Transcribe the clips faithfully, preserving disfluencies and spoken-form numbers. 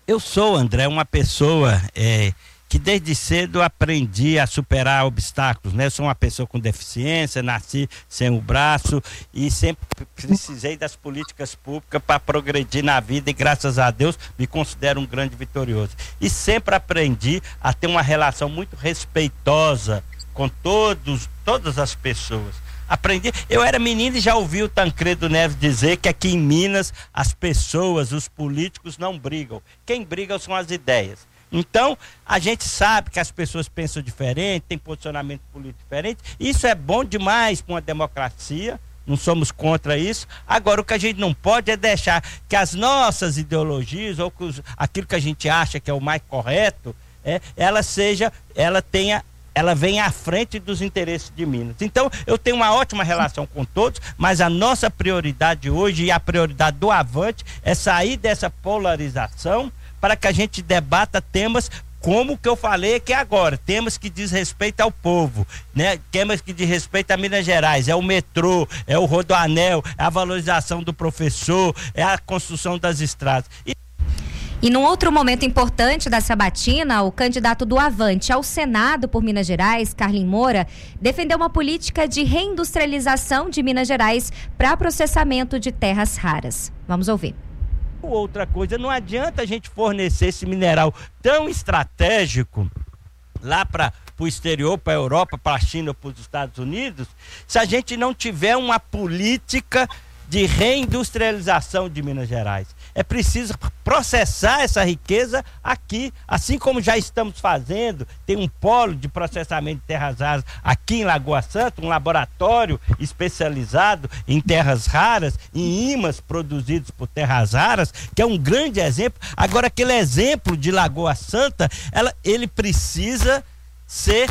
Eu sou, André, uma pessoa é, que desde cedo aprendi a superar obstáculos, né? Eu sou uma pessoa com deficiência, nasci sem o braço e sempre precisei das políticas públicas para progredir na vida e graças a Deus me considero um grande vitorioso. E sempre aprendi a ter uma relação muito respeitosa com todos, todas as pessoas. Aprendi, eu era menino e já ouvi o Tancredo Neves dizer que aqui em Minas as pessoas, os políticos não brigam. Quem briga são as ideias. Então, a gente sabe que as pessoas pensam diferente, tem posicionamento político diferente. Isso é bom demais para uma democracia, não somos contra isso. Agora, o que a gente não pode é deixar que as nossas ideologias, ou que os, aquilo que a gente acha que é o mais correto, é, ela seja, ela tenha... ela vem à frente dos interesses de Minas. Então, eu tenho uma ótima relação com todos, mas a nossa prioridade hoje e a prioridade do Avante é sair dessa polarização para que a gente debata temas como o que eu falei aqui agora, temas que diz respeito ao povo, né? Temas que diz respeito a Minas Gerais, é o metrô, é o rodoanel, é a valorização do professor, é a construção das estradas. E E num outro momento importante da sabatina, o candidato do Avante ao Senado por Minas Gerais, Carlin Moura, defendeu uma política de reindustrialização de Minas Gerais para processamento de terras raras. Vamos ouvir. Outra coisa, não adianta a gente fornecer esse mineral tão estratégico lá para o exterior, para a Europa, para a China, para os Estados Unidos, se a gente não tiver uma política de reindustrialização de Minas Gerais. É preciso processar essa riqueza aqui, assim como já estamos fazendo. Tem um polo de processamento de terras raras aqui em Lagoa Santa, um laboratório especializado em terras raras, em ímãs produzidos por terras raras, que é um grande exemplo. Agora, aquele exemplo de Lagoa Santa, ela, ele precisa ser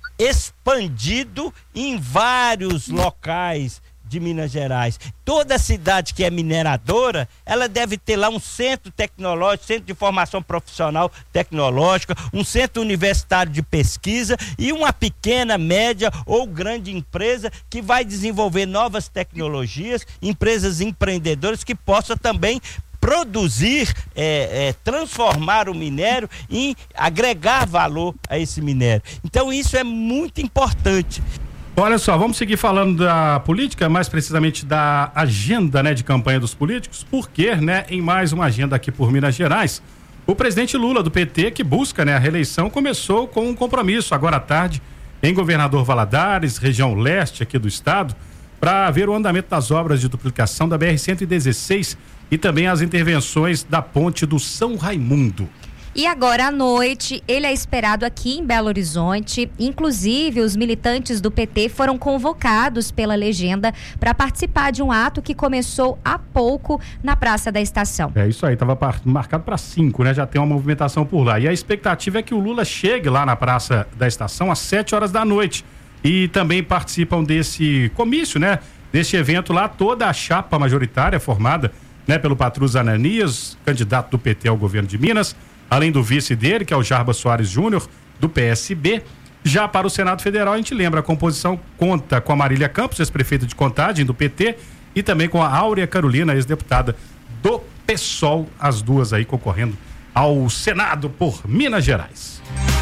expandido em vários locais de Minas Gerais. Toda cidade que é mineradora, ela deve ter lá um centro tecnológico, centro de formação profissional tecnológica, um centro universitário de pesquisa e uma pequena, média ou grande empresa que vai desenvolver novas tecnologias, empresas empreendedoras que possam também produzir, é, é, transformar o minério e agregar valor a esse minério. Então isso é muito importante. Olha só, vamos seguir falando da política, mais precisamente da agenda, né, de campanha dos políticos, porque, né, em mais uma agenda aqui por Minas Gerais, o presidente Lula do P T, que busca, né, a reeleição, começou com um compromisso agora à tarde em Governador Valadares, região leste aqui do estado, para ver o andamento das obras de duplicação da B R cento e dezesseis e também as intervenções da ponte do São Raimundo. E agora à noite, ele é esperado aqui em Belo Horizonte. Inclusive, os militantes do P T foram convocados pela legenda para participar de um ato que começou há pouco na Praça da Estação. É isso aí, estava marcado para cinco, né? Já tem uma movimentação por lá. E a expectativa é que o Lula chegue lá na Praça da Estação às sete horas da noite. E também participam desse comício, né? Deste evento lá, toda a chapa majoritária formada, né, pelo Patrus Ananias, candidato do P T ao governo de Minas, além do vice dele, que é o Jarba Soares Júnior, do P S B. Já para o Senado Federal, a gente lembra, a composição conta com a Marília Campos, ex-prefeita de Contagem, do P T, e também com a Áurea Carolina, ex-deputada do PSOL, as duas aí concorrendo ao Senado por Minas Gerais.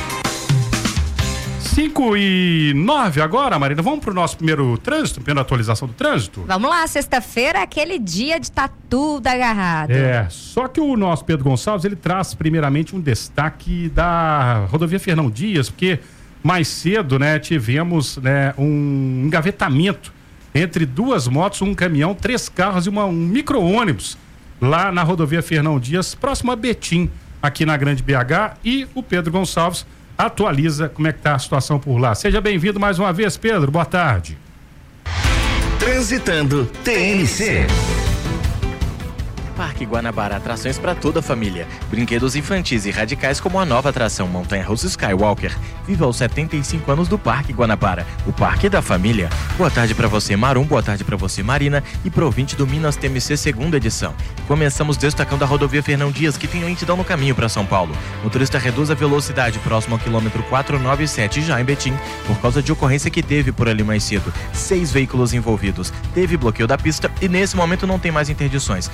cinco e nove agora, Marina. Vamos para o nosso primeiro trânsito, primeira atualização do trânsito? Vamos lá, sexta-feira é aquele dia de tá tudo agarrado. É, só que o nosso Pedro Gonçalves, ele traz primeiramente um destaque da rodovia Fernão Dias, porque mais cedo, né, tivemos, né, um engavetamento entre duas motos, um caminhão, três carros e uma, um micro-ônibus lá na rodovia Fernão Dias, próximo a Betim, aqui na Grande B H, e o Pedro Gonçalves atualiza como é que tá a situação por lá. Seja bem-vindo mais uma vez, Pedro. Boa tarde. Transitando T N C. Parque Guanabara, atrações para toda a família. Brinquedos infantis e radicais como a nova atração Montanha Russa Skywalker. Viva os setenta e cinco anos do Parque Guanabara, o parque da família. Boa tarde para você, Marum, boa tarde para você, Marina, e pro ouvinte do Minas T M C segunda edição. Começamos destacando a rodovia Fernão Dias, que tem lentidão no caminho para São Paulo. Motorista reduz a velocidade próximo ao quilômetro quatrocentos e noventa e sete, já em Betim, por causa de ocorrência que teve por ali mais cedo. Seis veículos envolvidos. Teve bloqueio da pista e nesse momento não tem mais interdições. O resgate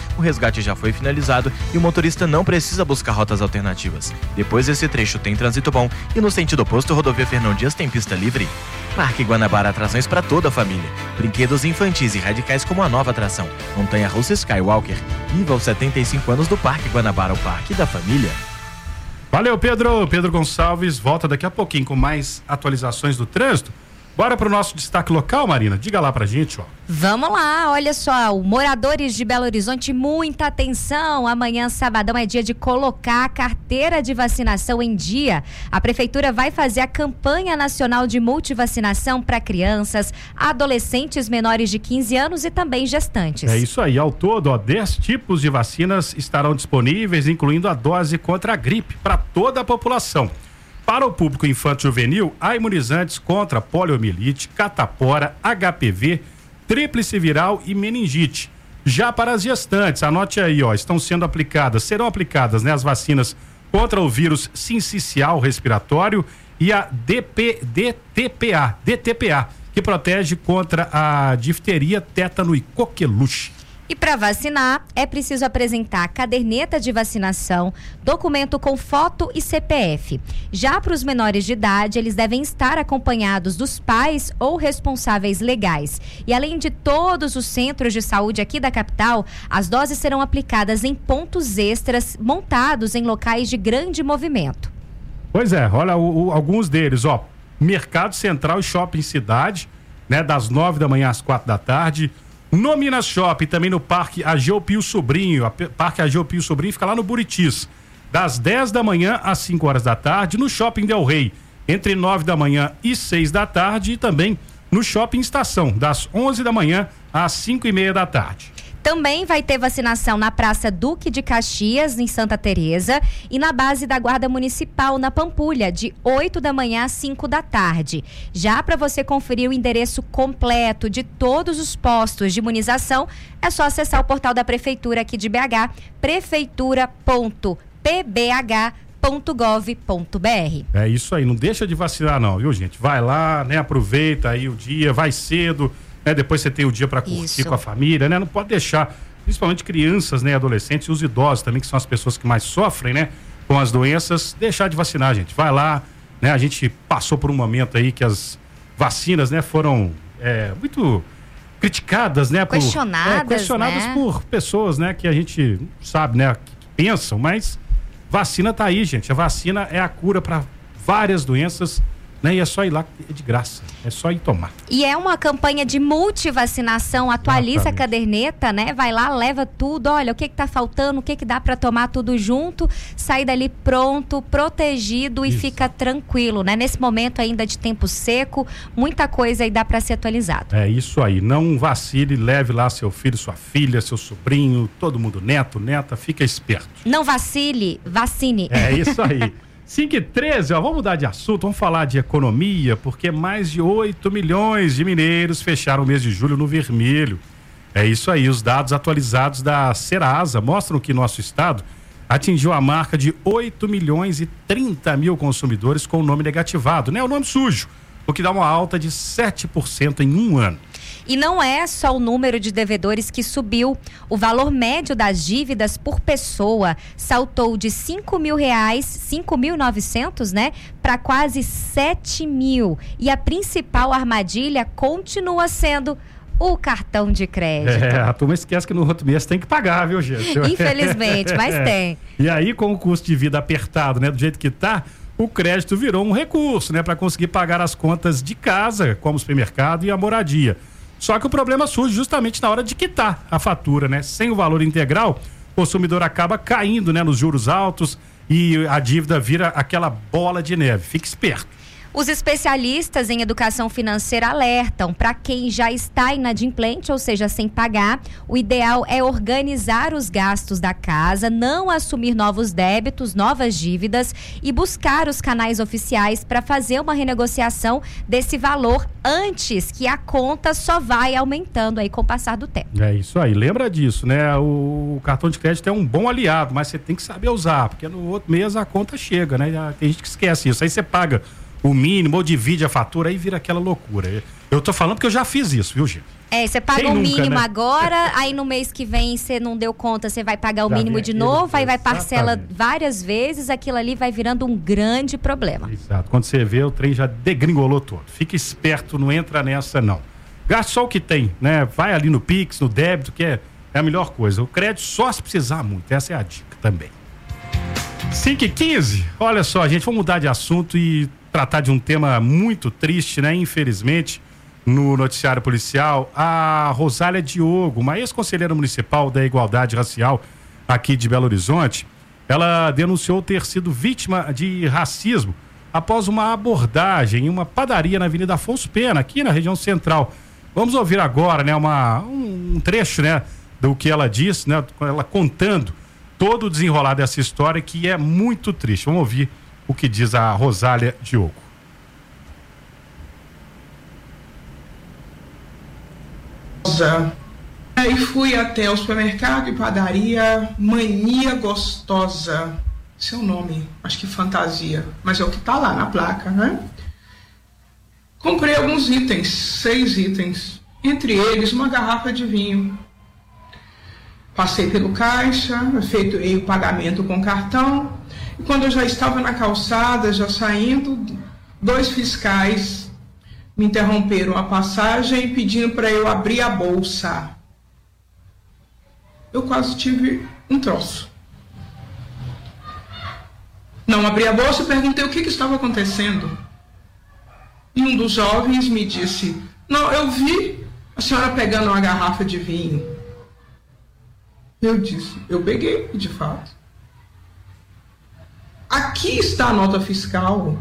resgate já foi finalizado e o motorista não precisa buscar rotas alternativas. Depois desse trecho tem trânsito bom e no sentido oposto, rodovia Fernão Dias tem pista livre. Parque Guanabara, atrações para toda a família. Brinquedos infantis e radicais como a nova atração Montanha-Russa Skywalker. Viva os setenta e cinco anos do Parque Guanabara, o Parque da Família. Valeu, Pedro. Pedro Gonçalves volta daqui a pouquinho com mais atualizações do trânsito. Bora pro nosso destaque local, Marina. Diga lá pra gente, ó. Vamos lá, olha só, moradores de Belo Horizonte, muita atenção. Amanhã, sabadão, é dia de colocar a carteira de vacinação em dia. A prefeitura vai fazer a campanha nacional de multivacinação para crianças, adolescentes menores de quinze anos e também gestantes. É isso aí, ao todo, ó, dez tipos de vacinas estarão disponíveis, incluindo a dose contra a gripe para toda a população. Para o público infanto-juvenil, há imunizantes contra poliomielite, catapora, H P V, tríplice viral e meningite. Já para as gestantes, anote aí, ó, estão sendo aplicadas, serão aplicadas, né, as vacinas contra o vírus sincicial respiratório e a D P, D T P A, D T P A, que protege contra a difteria, tétano e coqueluche. E para vacinar, é preciso apresentar caderneta de vacinação, documento com foto e C P F. Já para os menores de idade, eles devem estar acompanhados dos pais ou responsáveis legais. E além de todos os centros de saúde aqui da capital, as doses serão aplicadas em pontos extras montados em locais de grande movimento. Pois é, olha o, o, alguns deles, ó, Mercado Central e Shopping Cidade, né, das nove da manhã às quatro da tarde. No Minas Shopping, também no Parque Ageu Pio Sobrinho, a Parque Ageu Pio Sobrinho fica lá no Buritis, das dez da manhã às cinco horas da tarde, no Shopping Del Rey, entre nove da manhã e seis da tarde, e também no Shopping Estação, das onze da manhã às cinco e meia da tarde. Também vai ter vacinação na Praça Duque de Caxias, em Santa Teresa, e na base da Guarda Municipal, na Pampulha, de oito da manhã às cinco da tarde. Já para você conferir o endereço completo de todos os postos de imunização, é só acessar o portal da Prefeitura aqui de B H, prefeitura ponto p b h ponto gov ponto b r. É isso aí, não deixa de vacinar não, viu, gente? Vai lá, né? Aproveita aí o dia, vai cedo. Né? Depois você tem o dia para curtir Isso. com a família, né? Não pode deixar, principalmente crianças, né? Adolescentes e os idosos também, que são as pessoas que mais sofrem, né? Com as doenças, deixar de vacinar, gente. Vai lá, né? A gente passou por um momento aí que as vacinas, né? Foram é, muito criticadas, né? Por, questionadas, é, questionadas né? por pessoas, né? Que a gente sabe, né? Que, que pensam, mas vacina tá aí, gente. A vacina é a cura para várias doenças, né? E é só ir lá, é de graça, é só ir tomar. E é uma campanha de multivacinação, atualiza Exatamente. a caderneta, né? Vai lá, leva tudo, olha, o que que tá faltando, o que que dá para tomar tudo junto, sai dali pronto, protegido e Isso. fica tranquilo, né? Nesse momento ainda de tempo seco, muita coisa aí dá para ser atualizado. É isso aí, não vacile, leve lá seu filho, sua filha, seu sobrinho, todo mundo, neto, neta, fica esperto. Não vacile, vacine. É isso aí. cinco e treze, ó, vamos mudar de assunto, vamos falar de economia, porque mais de oito milhões de mineiros fecharam o mês de julho no vermelho. É isso aí, os dados atualizados da Serasa mostram que nosso estado atingiu a marca de oito milhões e trinta mil consumidores com o nome negativado, né? O nome sujo, o que dá uma alta de sete por cento em um ano. E não é só o número de devedores que subiu. O valor médio das dívidas por pessoa saltou de cinco mil reais, cinco mil e novecentos, né? Para quase sete mil. E a principal armadilha continua sendo o cartão de crédito. É, a turma esquece que no outro mês tem que pagar, viu, gente? Infelizmente, mas tem. E aí, com o custo de vida apertado, né? Do jeito que tá, o crédito virou um recurso, né? Para conseguir pagar as contas de casa, como o supermercado e a moradia. Só que o problema surge justamente na hora de quitar a fatura, né? Sem o valor integral, o consumidor acaba caindo, né, nos juros altos e a dívida vira aquela bola de neve. Fique esperto. Os especialistas em educação financeira alertam para quem já está inadimplente, ou seja, sem pagar, o ideal é organizar os gastos da casa, não assumir novos débitos, novas dívidas e buscar os canais oficiais para fazer uma renegociação desse valor antes que a conta só vai aumentando aí com o passar do tempo. É isso aí, lembra disso, né? O cartão de crédito é um bom aliado, mas você tem que saber usar, porque no outro mês a conta chega, né? Tem gente que esquece isso, aí você paga o mínimo ou divide a fatura, aí vira aquela loucura. Eu tô falando porque eu já fiz isso, viu, gente? É, você paga Quem o nunca, mínimo né? agora, aí no mês que vem você não deu conta, você vai pagar o Já mínimo vem de aquilo, novo, aí vai parcela exatamente. várias vezes, aquilo ali vai virando um grande problema. Exato. Quando você vê, o trem já degringolou todo. Fica esperto, não entra nessa, não. Gaste só o que tem, né? Vai ali no Pix, no débito, que é, é a melhor coisa. O crédito só se precisar muito. Essa é a dica também. cinco e quinze, olha só, gente, vamos mudar de assunto e tratar de um tema muito triste, né? Infelizmente, no noticiário policial, a Rosália Diogo, uma ex-conselheira municipal da Igualdade Racial aqui de Belo Horizonte, ela denunciou ter sido vítima de racismo após uma abordagem em uma padaria na Avenida Afonso Pena, aqui na região central. Vamos ouvir agora, né, uma, um trecho, né, do que ela disse, né, ela contando todo o desenrolar dessa história, que é muito triste. Vamos ouvir o que diz a Rosália Diogo. Aí fui até o supermercado e padaria Mania Gostosa. Seu nome, acho que fantasia, mas é o que tá lá na placa, né? Comprei alguns itens, seis itens, entre eles uma garrafa de vinho. Passei pelo caixa, efetuei o pagamento com cartão, e quando eu já estava na calçada, já saindo, dois fiscais me interromperam a passagem pedindo para eu abrir a bolsa. Eu quase tive um troço. Não abri a bolsa e perguntei o que, que estava acontecendo. E um dos jovens me disse: não, eu vi a senhora pegando uma garrafa de vinho. Eu disse: eu peguei, de fato. Aqui está a nota fiscal.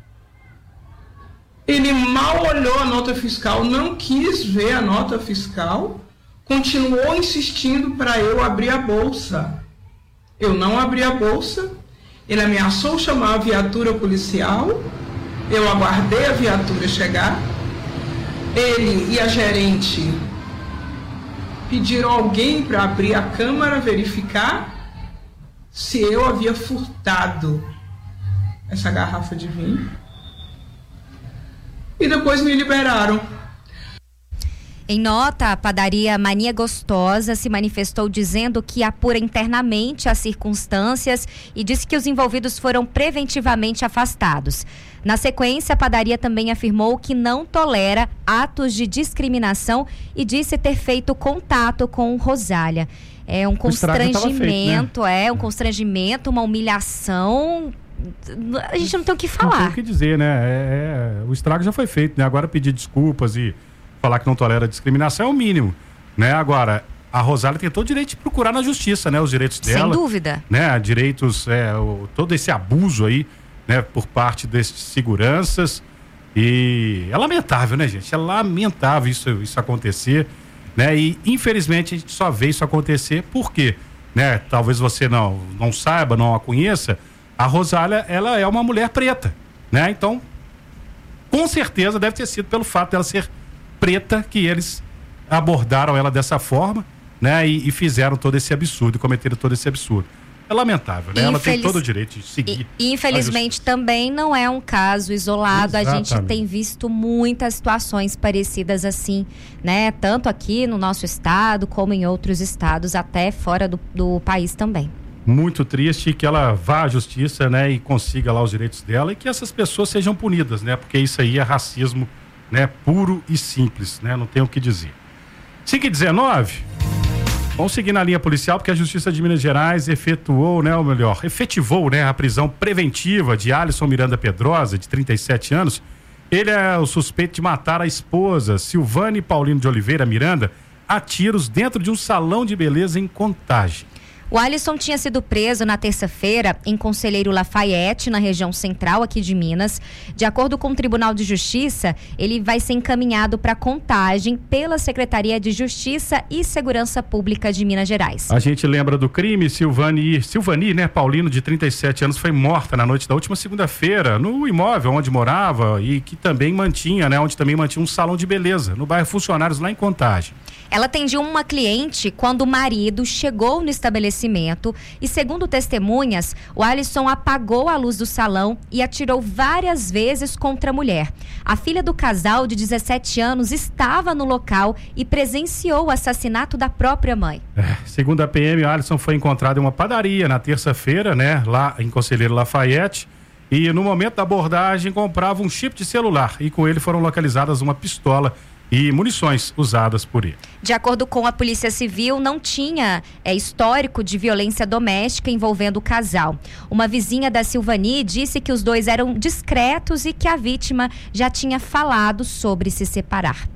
Ele mal olhou a nota fiscal, não quis ver a nota fiscal, continuou insistindo para eu abrir a bolsa. Eu não abri a bolsa, ele ameaçou chamar a viatura policial, eu aguardei a viatura chegar, ele e a gerente pediram alguém para abrir a câmara, verificar se eu havia furtado essa garrafa de vinho. E depois me liberaram. Em nota, a padaria Mania Gostosa se manifestou dizendo que apura internamente as circunstâncias e disse que os envolvidos foram preventivamente afastados. Na sequência, a padaria também afirmou que não tolera atos de discriminação e disse ter feito contato com Rosália. É um constrangimento, feito, né? é um constrangimento, uma humilhação. A gente não tem o que falar. Não tem o que dizer, né? É, é, o estrago já foi feito, né? Agora pedir desculpas e falar que não tolera discriminação é o mínimo, né? Agora, a Rosália tem todo o direito de procurar na justiça, né? Os direitos dela. Sem dúvida. Né? Direitos, é, o, todo esse abuso aí, né? Por parte desses seguranças. E é lamentável, né, gente? É lamentável isso, isso acontecer, né? E, infelizmente, a gente só vê isso acontecer porque, né? Talvez você não, não saiba, não a conheça. A Rosália, ela é uma mulher preta, né? Então, com certeza deve ter sido pelo fato dela ser preta que eles abordaram ela dessa forma, né? E, e fizeram todo esse absurdo, cometeram todo esse absurdo. É lamentável, né? Infeliz... Ela tem todo o direito de seguir. E, infelizmente também não é um caso isolado. Exatamente. A gente tem visto muitas situações parecidas assim, né? Tanto aqui no nosso estado como em outros estados, até fora do, do país também. Muito triste que ela vá à justiça, né, e consiga lá os direitos dela e que essas pessoas sejam punidas, né, porque isso aí é racismo, né, puro e simples, né, não tem o que dizer. cinco e dezenove, vamos seguir na linha policial porque a Justiça de Minas Gerais efetuou, né, ou melhor, efetivou, né, a prisão preventiva de Alisson Miranda Pedrosa, de trinta e sete anos. Ele é o suspeito de matar a esposa, Silvane Paulino de Oliveira Miranda, a tiros dentro de um salão de beleza em Contagem. O Alisson tinha sido preso na terça-feira em Conselheiro Lafayette, na região central aqui de Minas. De acordo com o Tribunal de Justiça, ele vai ser encaminhado para Contagem pela Secretaria de Justiça e Segurança Pública de Minas Gerais. A gente lembra do crime. Silvani, Silvani, né, Paulino, de trinta e sete anos, foi morta na noite da última segunda-feira no imóvel onde morava e que também mantinha, né, onde também mantinha um salão de beleza, no bairro Funcionários, lá em Contagem. Ela atendia uma cliente quando o marido chegou no estabelecimento e, segundo testemunhas, o Alisson apagou a luz do salão e atirou várias vezes contra a mulher. A filha do casal, de dezessete anos, estava no local e presenciou o assassinato da própria mãe. É, segundo a P M, o Alisson foi encontrado em uma padaria na terça-feira, né, lá em Conselheiro Lafayette, e no momento da abordagem comprava um chip de celular e com ele foram localizadas uma pistola e munições usadas por ele. De acordo com a Polícia Civil, não tinha é, histórico de violência doméstica envolvendo o casal. Uma vizinha da Silvani disse que os dois eram discretos e que a vítima já tinha falado sobre se separar.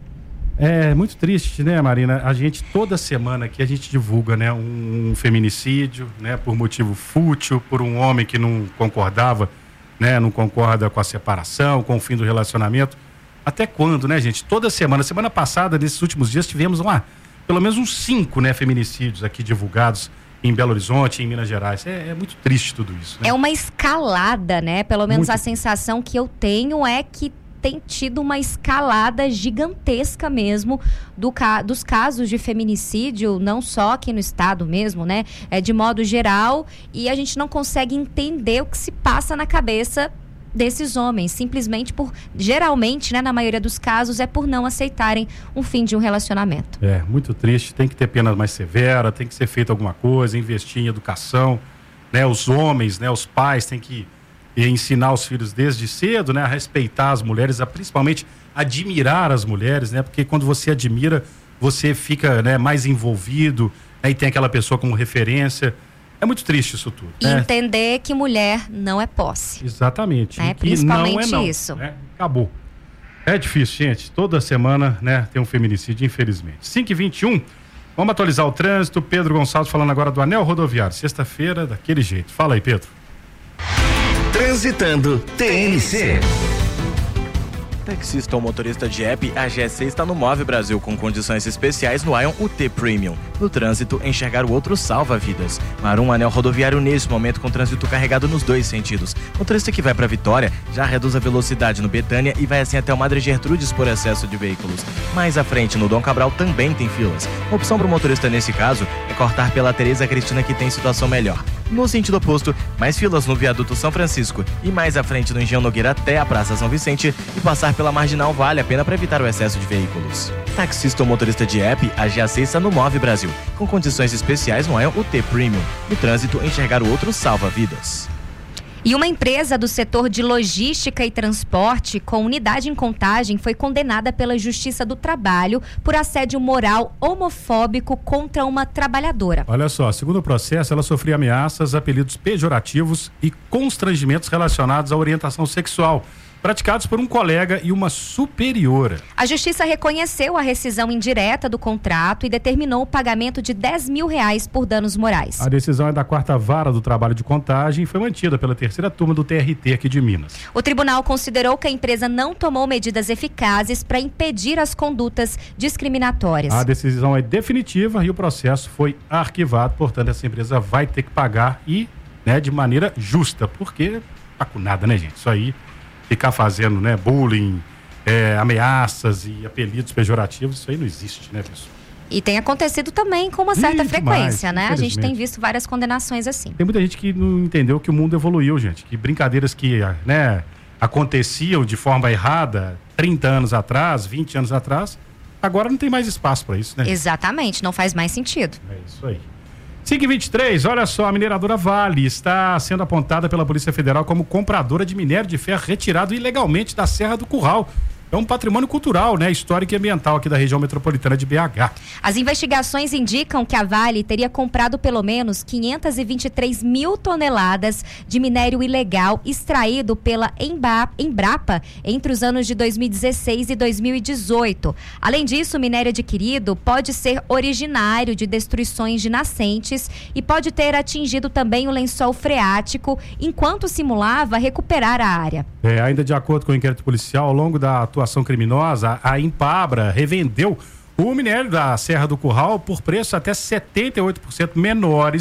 É muito triste, né, Marina? A gente, toda semana aqui, a gente divulga, né, um, um feminicídio, né, por motivo fútil, por um homem que não concordava, né, não concorda com a separação, com o fim do relacionamento. Até quando, né, gente? Toda semana, semana passada, nesses últimos dias, tivemos uma, pelo menos uns cinco, né, feminicídios aqui divulgados em Belo Horizonte, em Minas Gerais. É, é muito triste tudo isso, né? É uma escalada, né? Pelo menos Muito. A sensação que eu tenho é que tem tido uma escalada gigantesca mesmo do ca- dos casos de feminicídio, não só aqui no estado mesmo, né? É, de modo geral, e a gente não consegue entender o que se passa na cabeça desses homens, simplesmente por, geralmente, né, na maioria dos casos, é por não aceitarem um fim de um relacionamento. É, muito triste, tem que ter pena mais severa, tem que ser feita alguma coisa, investir em educação, né? Os homens, né, os pais têm que ensinar os filhos desde cedo, né, a respeitar as mulheres, a principalmente admirar as mulheres, né? Porque quando você admira, você fica, né, mais envolvido, né, e tem aquela pessoa como referência. É muito triste isso tudo. E né? entender que mulher não é posse. Exatamente. É, E que principalmente não é não, isso. Né? Acabou. É difícil, gente. Toda semana, né, tem um feminicídio, infelizmente. cinco e vinte e um, vamos atualizar o trânsito. Pedro Gonçalves falando agora do Anel Rodoviário. Sexta-feira, daquele jeito. Fala aí, Pedro. Transitando T N C. Taxista ou motorista de app, a G S C está no Move Brasil com condições especiais no Ion U T Premium. No trânsito, enxergar o outro salva vidas. Marum Anel Rodoviário nesse momento com trânsito carregado nos dois sentidos. O motorista que vai para Vitória já reduz a velocidade no Betânia e vai assim até o Madre Gertrudes por excesso de veículos. Mais à frente, no Dom Cabral, também tem filas. A opção para o motorista nesse caso é cortar pela Tereza Cristina, que tem situação melhor. No sentido oposto, mais filas no viaduto São Francisco e mais à frente no Engenho Nogueira até a Praça São Vicente, e passar pela Marginal vale a pena para evitar o excesso de veículos. Taxista ou motorista de app, a G A C está no Move Brasil, com condições especiais no Ion U T Premium. No trânsito, enxergar o outro salva vidas. E uma empresa do setor de logística e transporte com unidade em Contagem foi condenada pela Justiça do Trabalho por assédio moral homofóbico contra uma trabalhadora. Olha só, segundo o processo, ela sofria ameaças, apelidos pejorativos e constrangimentos relacionados à orientação sexual, praticados por um colega e uma superiora. A Justiça reconheceu a rescisão indireta do contrato e determinou o pagamento de dez mil reais por danos morais. A decisão é da quarta vara do trabalho de Contagem e foi mantida pela terceira turma do T R T aqui de Minas. O tribunal considerou que a empresa não tomou medidas eficazes para impedir as condutas discriminatórias. A decisão é definitiva e o processo foi arquivado, portanto essa empresa vai ter que pagar e, né, de maneira justa, porque tá com nada, né, gente? Isso aí, ficar fazendo, né, bullying, é, ameaças e apelidos pejorativos, isso aí não existe, né, pessoal? E tem acontecido também com uma certa Ih, frequência, demais, né? A gente tem visto várias condenações assim. Tem muita gente que não entendeu que o mundo evoluiu, gente, que brincadeiras que, né, aconteciam de forma errada trinta anos atrás, vinte anos atrás, agora não tem mais espaço para isso, né? Exatamente, não faz mais sentido. É isso aí. cinco e vinte e três, olha só, a mineradora Vale está sendo apontada pela Polícia Federal como compradora de minério de ferro retirado ilegalmente da Serra do Curral. É um patrimônio cultural, né, histórico e ambiental aqui da região metropolitana de B H. As investigações indicam que a Vale teria comprado pelo menos quinhentas e vinte e três mil toneladas de minério ilegal extraído pela Emba- Embrapa entre os anos de dois mil e dezesseis e dois mil e dezoito. Além disso, o minério adquirido pode ser originário de destruições de nascentes e pode ter atingido também o lençol freático enquanto simulava recuperar a área. É, ainda de acordo com o inquérito policial, ao longo da atuação criminosa, a Impabra revendeu o minério da Serra do Curral por preço até setenta e oito por cento menores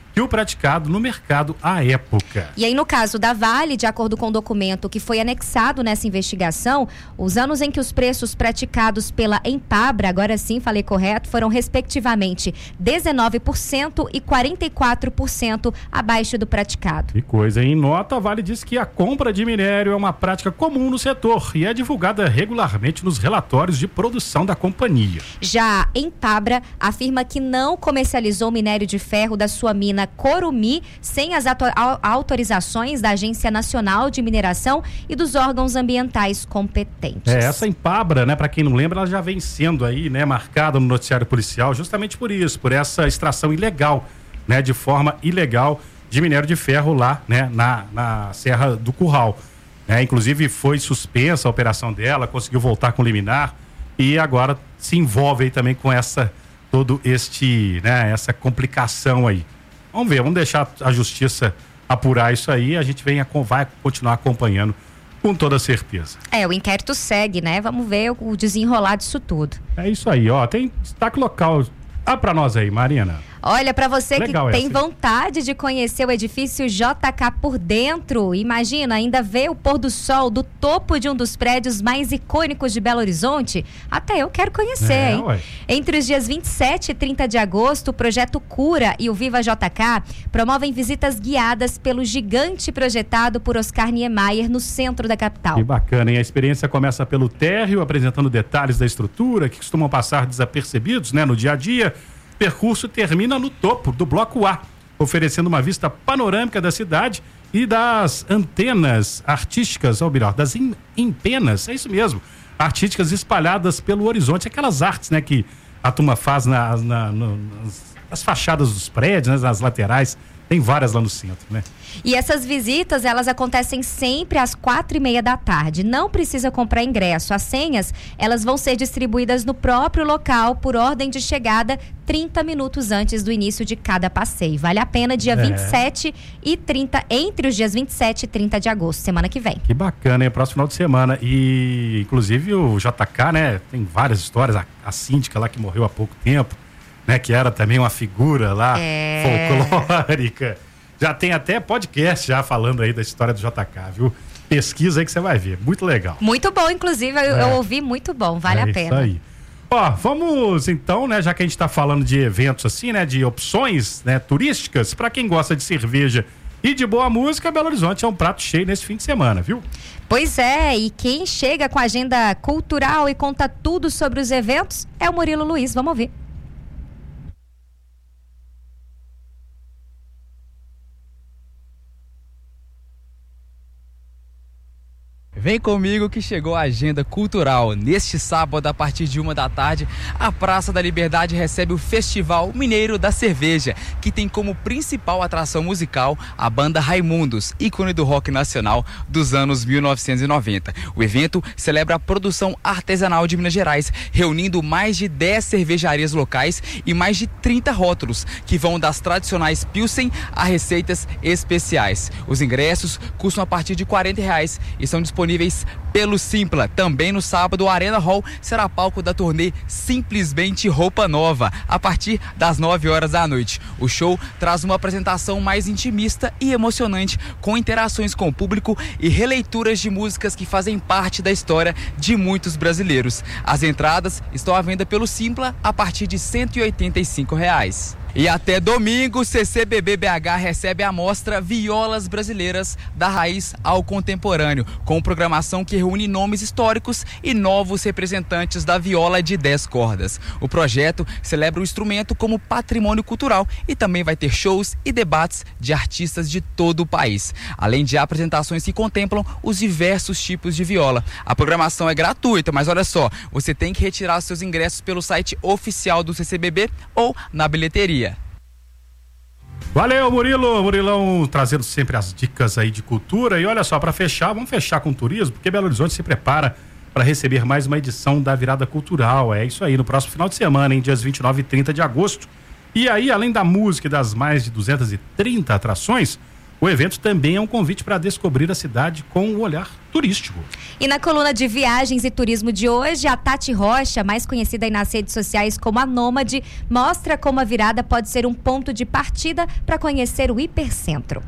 que o praticado no mercado à época. E aí, no caso da Vale, de acordo com o documento que foi anexado nessa investigação, os anos em que os preços praticados pela Empabra, agora sim falei correto, foram respectivamente dezenove por cento e quarenta e quatro por cento abaixo do praticado. Que coisa, em nota, a Vale diz que a compra de minério é uma prática comum no setor e é divulgada regularmente nos relatórios de produção da companhia. Já a Empabra afirma que não comercializou minério de ferro da sua mina Corumi sem as autorizações da Agência Nacional de Mineração e dos órgãos ambientais competentes. É, essa Empabra, né, para quem não lembra, ela já vem sendo aí, né, marcada no noticiário policial justamente por isso, por essa extração ilegal, né, de forma ilegal de minério de ferro lá, né, na, na Serra do Curral. É, inclusive foi suspensa a operação dela, conseguiu voltar com liminar e agora se envolve aí também com essa, todo este, né, essa complicação aí. Vamos ver, vamos deixar a justiça apurar isso aí, a gente vem, vai continuar acompanhando com toda certeza. É, o inquérito segue, né? Vamos ver o desenrolar disso tudo. É isso aí, ó, tem destaque local. Ah, pra nós aí, Marina. Olha, para você Legal que tem essa, vontade de conhecer o edifício J K por dentro, imagina, ainda ver o pôr do sol do topo de um dos prédios mais icônicos de Belo Horizonte, até eu quero conhecer, é, hein? Ué. Entre os dias vinte e sete e trinta de agosto, o Projeto Cura e o Viva J K promovem visitas guiadas pelo gigante projetado por Oscar Niemeyer no centro da capital. Que bacana, hein? A experiência começa pelo térreo, apresentando detalhes da estrutura que costumam passar desapercebidos, né, no dia a dia. O percurso termina no topo do bloco A, oferecendo uma vista panorâmica da cidade e das antenas artísticas, ou melhor, das empenas, é isso mesmo, artísticas espalhadas pelo horizonte, aquelas artes, né, que a turma faz na, na, no, nas, nas fachadas dos prédios, né, nas laterais, tem várias lá no centro, né? E essas visitas, elas acontecem sempre às quatro e meia da tarde. Não precisa comprar ingresso. As senhas, elas vão ser distribuídas no próprio local por ordem de chegada trinta minutos antes do início de cada passeio. Vale a pena dia É. vinte e sete e trinta, entre os dias vinte e sete e trinta de agosto, semana que vem. Que bacana, hein? Próximo final de semana. E, inclusive, o J K, né? Tem várias histórias. A, a síndica lá que morreu há pouco tempo, né? Que era também uma figura lá, É. folclórica. Já tem até podcast já falando aí da história do J K, viu? Pesquisa aí que você vai ver. Muito legal. Muito bom, inclusive, eu, É. eu ouvi muito bom, vale é a pena. Isso aí. Ó, vamos então, né? Já que a gente tá falando de eventos assim, né? De opções, né? Turísticas, para quem gosta de cerveja e de boa música, Belo Horizonte é um prato cheio nesse fim de semana, viu? Pois é, e quem chega com a agenda cultural e conta tudo sobre os eventos é o Murilo Luiz. Vamos ouvir. Vem comigo que chegou a agenda cultural. Neste sábado, a partir de uma da tarde, a Praça da Liberdade recebe o Festival Mineiro da Cerveja, que tem como principal atração musical a banda Raimundos, ícone do rock nacional dos anos mil novecentos e noventa. O evento celebra a produção artesanal de Minas Gerais, reunindo mais de dez cervejarias locais e mais de trinta rótulos, que vão das tradicionais Pilsen a receitas especiais. Os ingressos custam a partir de quarenta reais e são disponíveis pelo Simpla. Também no sábado, o Arena Hall será palco da turnê Simplesmente Roupa Nova, a partir das nove horas da noite. O show traz uma apresentação mais intimista e emocionante, com interações com o público e releituras de músicas que fazem parte da história de muitos brasileiros. As entradas estão à venda pelo Simpla a partir de cento e oitenta e cinco reais. E até domingo, o C C B B B H recebe a mostra Violas Brasileiras da Raiz ao Contemporâneo, com programação que reúne nomes históricos e novos representantes da viola de dez cordas. O projeto celebra o instrumento como patrimônio cultural e também vai ter shows e debates de artistas de todo o país, além de apresentações que contemplam os diversos tipos de viola. A programação é gratuita, mas olha só, você tem que retirar seus ingressos pelo site oficial do C C B B ou na bilheteria. Valeu, Murilo. Murilão trazendo sempre as dicas aí de cultura. E olha só, para fechar, vamos fechar com turismo, porque Belo Horizonte se prepara para receber mais uma edição da Virada Cultural. É isso aí, no próximo final de semana, em dias vinte e nove e trinta de agosto. E aí, além da música e das mais de duzentas e trinta atrações, O evento também é um convite para descobrir a cidade com o olhar turístico. E na coluna de viagens e turismo de hoje, a Tati Rocha, mais conhecida aí nas redes sociais como a Nômade, mostra como a virada pode ser um ponto de partida para conhecer o Hipercentro.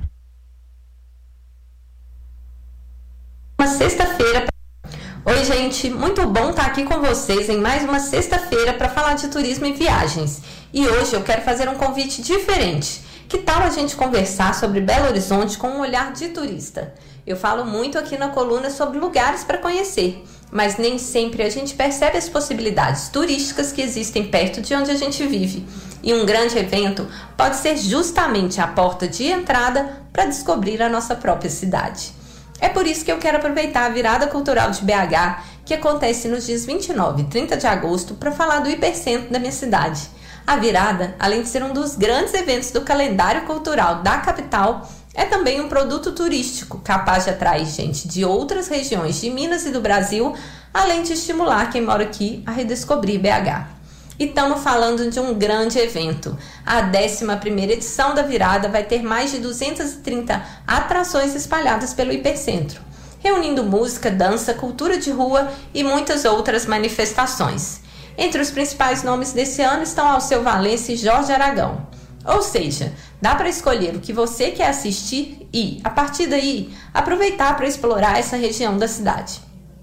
Uma sexta-feira. Oi, gente, muito bom estar aqui com vocês em mais uma sexta-feira para falar de turismo e viagens. E hoje eu quero fazer um convite diferente. Que tal a gente conversar sobre Belo Horizonte com um olhar de turista? Eu falo muito aqui na coluna sobre lugares para conhecer, mas nem sempre a gente percebe as possibilidades turísticas que existem perto de onde a gente vive. E um grande evento pode ser justamente a porta de entrada para descobrir a nossa própria cidade. É por isso que eu quero aproveitar a virada cultural de B H, que acontece nos dias vinte e nove e trinta de agosto, para falar do Hipercentro da minha cidade. A virada, além de ser um dos grandes eventos do calendário cultural da capital, é também um produto turístico capaz de atrair gente de outras regiões de Minas e do Brasil, além de estimular quem mora aqui a redescobrir B H. E estamos falando de um grande evento. A décima primeira edição da virada vai ter mais de duzentas e trinta atrações espalhadas pelo Hipercentro, reunindo música, dança, cultura de rua e muitas outras manifestações. Entre os principais nomes desse ano estão Alceu Valença e Jorge Aragão. Ou seja, dá para escolher o que você quer assistir e, a partir daí, aproveitar para explorar essa região da cidade.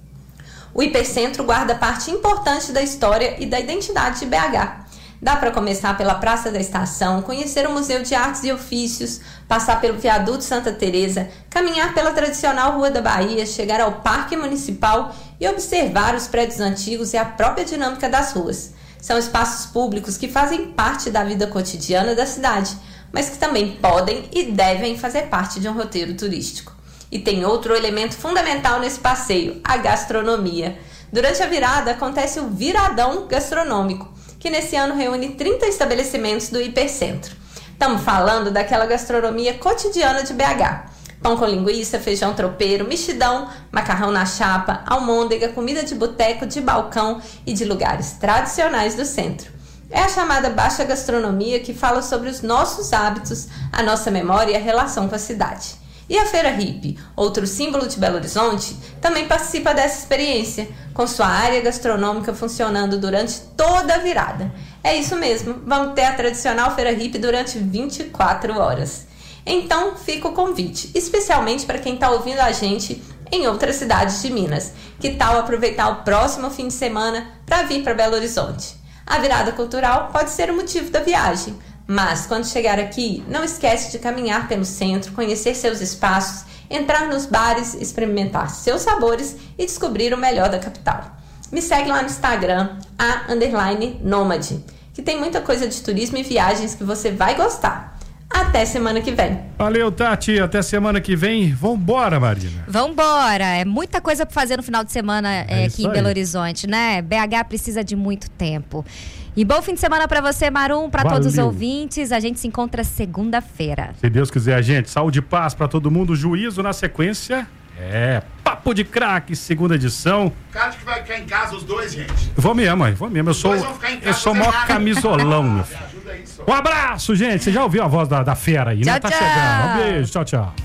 O Hipercentro guarda parte importante da história e da identidade de B H. Dá para começar pela Praça da Estação, conhecer o Museu de Artes e Ofícios, passar pelo Viaduto Santa Teresa, caminhar pela tradicional Rua da Bahia, chegar ao Parque Municipal e observar os prédios antigos e a própria dinâmica das ruas. São espaços públicos que fazem parte da vida cotidiana da cidade, mas que também podem e devem fazer parte de um roteiro turístico. E tem outro elemento fundamental nesse passeio, a gastronomia. Durante a virada acontece o Viradão Gastronômico, que nesse ano reúne trinta estabelecimentos do Hipercentro. Estamos falando daquela gastronomia cotidiana de B H. Pão com linguiça, feijão tropeiro, mexidão, macarrão na chapa, almôndega, comida de boteco, de balcão e de lugares tradicionais do centro. É a chamada baixa gastronomia que fala sobre os nossos hábitos, a nossa memória e a relação com a cidade. E a Feira Hippie, outro símbolo de Belo Horizonte, também participa dessa experiência, com sua área gastronômica funcionando durante toda a virada. É isso mesmo, vamos ter a tradicional Feira Hippie durante vinte e quatro horas. Então fica o convite, especialmente para quem está ouvindo a gente em outras cidades de Minas. Que tal aproveitar o próximo fim de semana para vir para Belo Horizonte? A virada cultural pode ser o motivo da viagem, mas quando chegar aqui, não esquece de caminhar pelo centro, conhecer seus espaços, entrar nos bares, experimentar seus sabores e descobrir o melhor da capital. Me segue lá no Instagram, a underline Nômade, que tem muita coisa de turismo e viagens que você vai gostar. Até semana que vem. Valeu, Tati. Até semana que vem. Vambora, Marina. Vambora. É muita coisa para fazer no final de semana é, é aqui em Belo Horizonte, né? B H precisa de muito tempo. E bom fim de semana para você, Marum, para todos os ouvintes. A gente se encontra segunda-feira. Se Deus quiser, gente. Saúde e paz para todo mundo. Juízo na sequência. É, Papo de Craque, segunda edição. Cara que vai ficar em casa os dois, gente. Vou mesmo, mãe. Vou mesmo. Eu sou, eu sou o maior camisolão, meu filho. Um abraço, gente. Você já ouviu a voz da, da fera aí, tchau, né? Tá tchau. chegando. Um beijo. Tchau, tchau.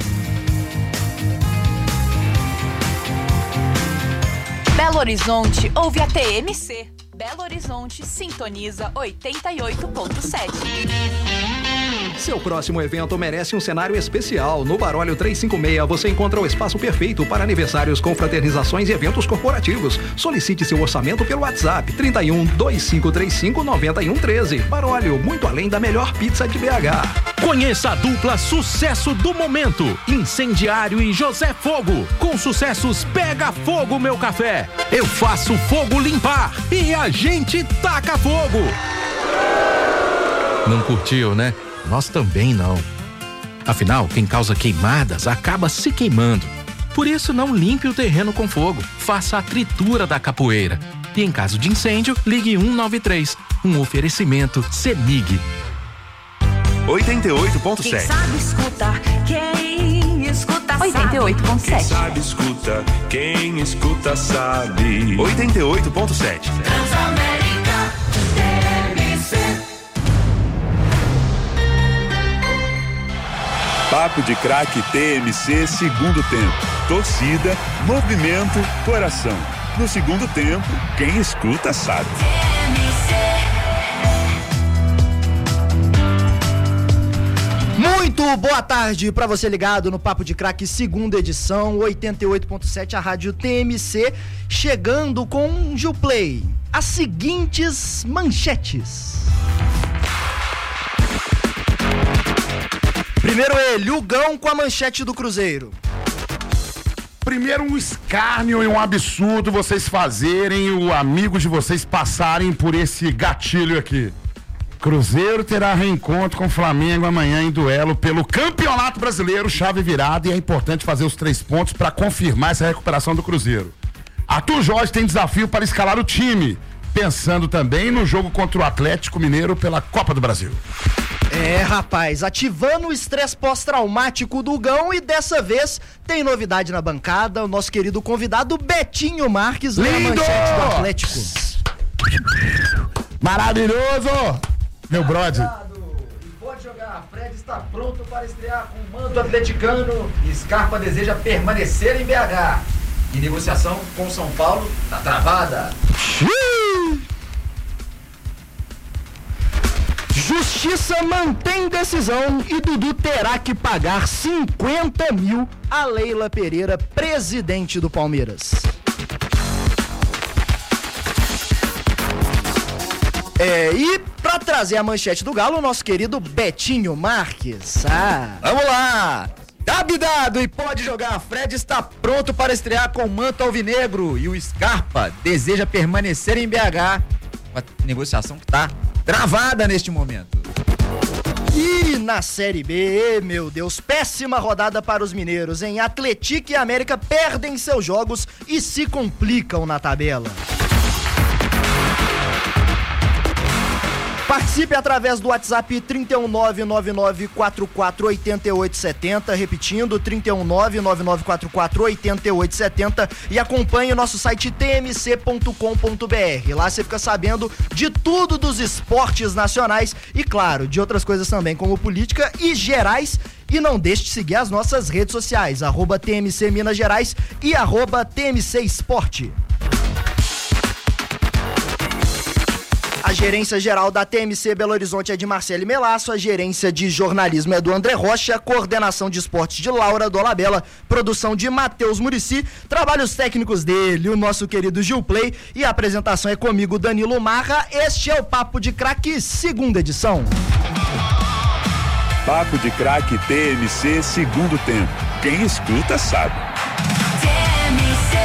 Belo Horizonte ouve a T M C. Belo Horizonte sintoniza oitenta e oito ponto sete. Seu próximo evento merece um cenário especial. No Baróleo trezentos e cinquenta e seis você encontra o espaço perfeito para aniversários, confraternizações e eventos corporativos. Solicite seu orçamento pelo WhatsApp trinta e um, vinte e cinco trinta e cinco, noventa e um treze. Baróleo, muito além da melhor pizza de B H. Conheça a dupla sucesso do momento, Incendiário e José Fogo. Com sucessos Pega Fogo Meu Café, Eu Faço Fogo Limpar e A Gente Taca Fogo. Não curtiu, né? Nós também não. Afinal, quem causa queimadas acaba se queimando. Por isso, não limpe o terreno com fogo. Faça a tritura da capoeira. E em caso de incêndio, ligue um nove três. Um oferecimento CEMIG. oitenta e oito ponto sete. Quem sabe escutar, quem escuta sabe. oitenta e oito ponto sete. Quem sabe escuta, quem escuta sabe. oitenta e oito ponto sete. Transamérica T M C. Papo de Craque T M C, segundo tempo. Torcida, movimento, coração. No segundo tempo, quem escuta sabe. Muito boa tarde para você ligado no Papo de Craque, segunda edição, oitenta e oito ponto sete, a rádio T M C, chegando com Gilplay. As seguintes manchetes. Primeiro ele, o Gão com a manchete do Cruzeiro. Primeiro um escárnio e um absurdo vocês fazerem o amigos de vocês passarem por esse gatilho aqui. Cruzeiro terá reencontro com o Flamengo amanhã em duelo pelo Campeonato Brasileiro, chave virada, e é importante fazer os três pontos para confirmar essa recuperação do Cruzeiro. Arthur Jorge tem desafio para escalar o time, pensando também no jogo contra o Atlético Mineiro pela Copa do Brasil. É, rapaz, ativando o estresse pós-traumático do Gão, e dessa vez tem novidade na bancada, o nosso querido convidado Betinho Marques, lê a manchete do Atlético. Maravilhoso! Meu brother. Pode jogar, Fred está pronto para estrear com o manto atleticano. Scarpa deseja permanecer em B H. E negociação com São Paulo está travada. Justiça mantém decisão e Dudu terá que pagar cinquenta mil a Leila Pereira, presidente do Palmeiras. É, e pra trazer a manchete do Galo, o nosso querido Betinho Marques. Ah. Vamos lá! Tá bidado e pode jogar. Fred está pronto para estrear com o manto alvinegro. E o Scarpa deseja permanecer em B H. Uma negociação que tá travada neste momento. E na Série B, meu Deus, péssima rodada para os mineiros, hein? Atlético e América perdem seus jogos e se complicam na tabela. Participe através do WhatsApp trinta e um nove nove nove quatro quatro oito oito sete zero, repetindo, trinta e um nove nove nove quatro quatro oito oito sete zero, e acompanhe o nosso site t m c ponto com ponto b r. Lá você fica sabendo de tudo dos esportes nacionais e, claro, de outras coisas também, como política e gerais. E não deixe de seguir as nossas redes sociais, arroba T M C Minas Gerais e arroba T M C Esporte. A gerência geral da T M C Belo Horizonte é de Marcelo Melasso, a gerência de jornalismo é do André Rocha, coordenação de esportes de Laura Dolabella, produção de Matheus Murici, trabalhos técnicos dele, o nosso querido Gilplay, e a apresentação é comigo, Danilo Marra. Este é o Papo de Craque, segunda edição. Papo de Craque T M C, segundo tempo. Quem escuta sabe. T M C.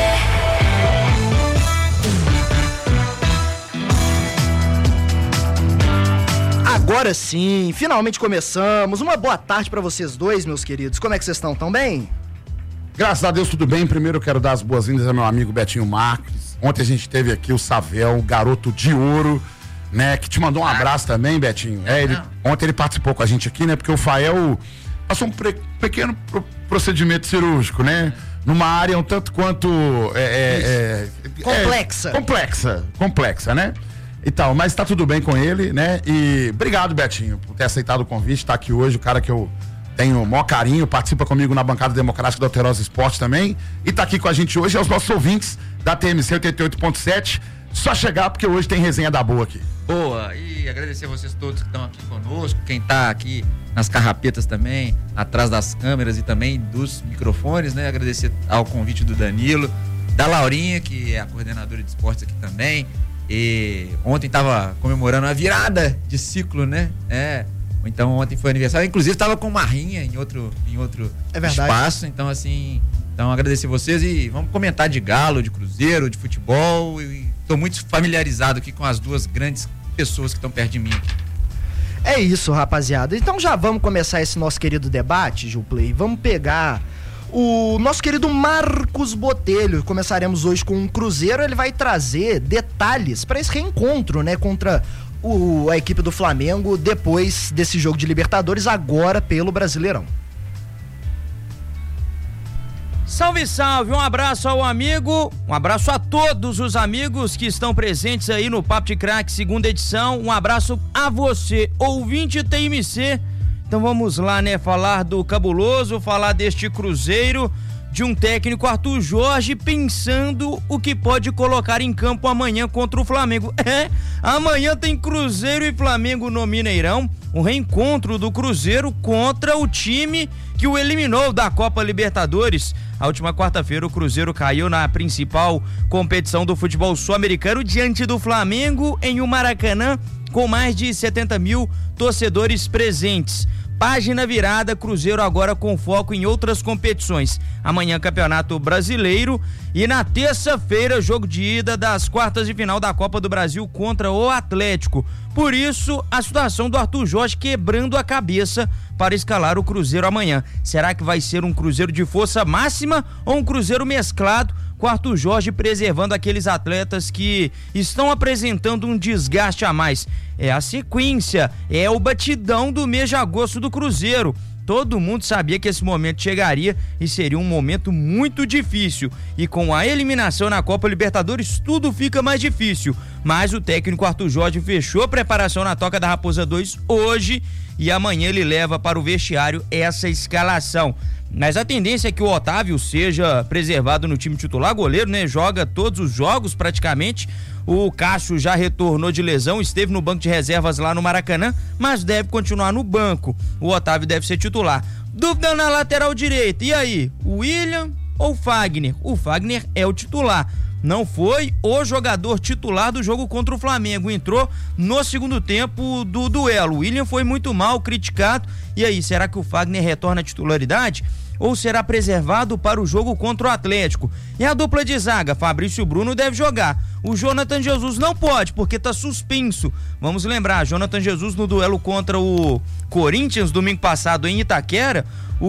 Agora sim, finalmente começamos. Uma boa tarde pra vocês dois, meus queridos. Como é que vocês estão? Tão bem? Graças a Deus, tudo bem. Primeiro eu quero dar as boas-vindas ao meu amigo Betinho Marques. Ontem a gente teve aqui o Savel, o garoto de ouro, né? Que te mandou um abraço também, Betinho. É, ele, ontem ele participou com a gente aqui, né? Porque o Fael passou um pre- pequeno pro- procedimento cirúrgico, né? Numa área um tanto quanto... É, é, é, complexa. É, complexa, complexa, né? E tal, mas tá tudo bem com ele, né? E obrigado, Betinho, por ter aceitado o convite, tá aqui hoje, o cara que eu tenho o maior carinho, participa comigo na bancada democrática do Alterosa Esporte também, e tá aqui com a gente hoje, aos nossos ouvintes da T M C oitenta e oito ponto sete, só chegar porque hoje tem resenha da boa aqui. Boa, e agradecer a vocês todos que estão aqui conosco, quem tá aqui nas carrapetas também, atrás das câmeras e também dos microfones, né? Agradecer ao convite do Danilo, da Laurinha, que é a coordenadora de esportes aqui também. E ontem tava comemorando a virada de ciclo, né? É. Então ontem foi aniversário. Inclusive tava com Marrinha em outro, em outro é espaço. Então, assim, então agradecer vocês e vamos comentar de Galo, de Cruzeiro, de futebol. E tô muito familiarizado aqui com as duas grandes pessoas que estão perto de mim. É isso, rapaziada. Então já vamos começar esse nosso querido debate, Gilplay. Vamos pegar o nosso querido Marcos Botelho. Começaremos hoje com um Cruzeiro. Ele vai trazer detalhes para esse reencontro, né, contra o, a equipe do Flamengo depois desse jogo de Libertadores, agora pelo Brasileirão. Salve, salve, um abraço ao amigo, um abraço a todos os amigos que estão presentes aí no Papo de Craque, segunda edição. Um abraço a você, ouvinte T M C. Então vamos lá, né? Falar do cabuloso, falar deste Cruzeiro, de um técnico Arthur Jorge pensando o que pode colocar em campo amanhã contra o Flamengo. É, amanhã tem Cruzeiro e Flamengo no Mineirão, um reencontro do Cruzeiro contra o time que o eliminou da Copa Libertadores. A última quarta-feira o Cruzeiro caiu na principal competição do futebol sul-americano diante do Flamengo em um Maracanã com mais de setenta mil torcedores presentes. Página virada, Cruzeiro agora com foco em outras competições. Amanhã Campeonato Brasileiro e na terça-feira jogo de ida das quartas de final da Copa do Brasil contra o Atlético. Por isso, a situação do Arthur Jorge quebrando a cabeça para escalar o Cruzeiro amanhã. Será que vai ser um Cruzeiro de força máxima ou um Cruzeiro mesclado, com Arthur Jorge preservando aqueles atletas que estão apresentando um desgaste a mais? É a sequência, é o batidão do mês de agosto do Cruzeiro. Todo mundo sabia que esse momento chegaria e seria um momento muito difícil. E com a eliminação na Copa Libertadores, tudo fica mais difícil. Mas o técnico Arthur Jorge fechou a preparação na Toca da Raposa dois hoje e amanhã ele leva para o vestiário essa escalação. Mas a tendência é que o Otávio seja preservado no time titular, goleiro, né? Joga todos os jogos praticamente. O Cássio já retornou de lesão, esteve no banco de reservas lá no Maracanã, mas deve continuar no banco. O Otávio deve ser titular. Dúvida na lateral direita. E aí, o William ou o Fagner? O Fagner é o titular. Não foi o jogador titular do jogo contra o Flamengo. Entrou no segundo tempo do duelo. O William foi muito mal, criticado. E aí, será que o Fagner retorna à titularidade? Ou será preservado para o jogo contra o Atlético? E a dupla de zaga, Fabrício Bruno deve jogar. O Jonathan Jesus não pode, porque tá suspenso. Vamos lembrar, Jonathan Jesus no duelo contra o Corinthians domingo passado em Itaquera,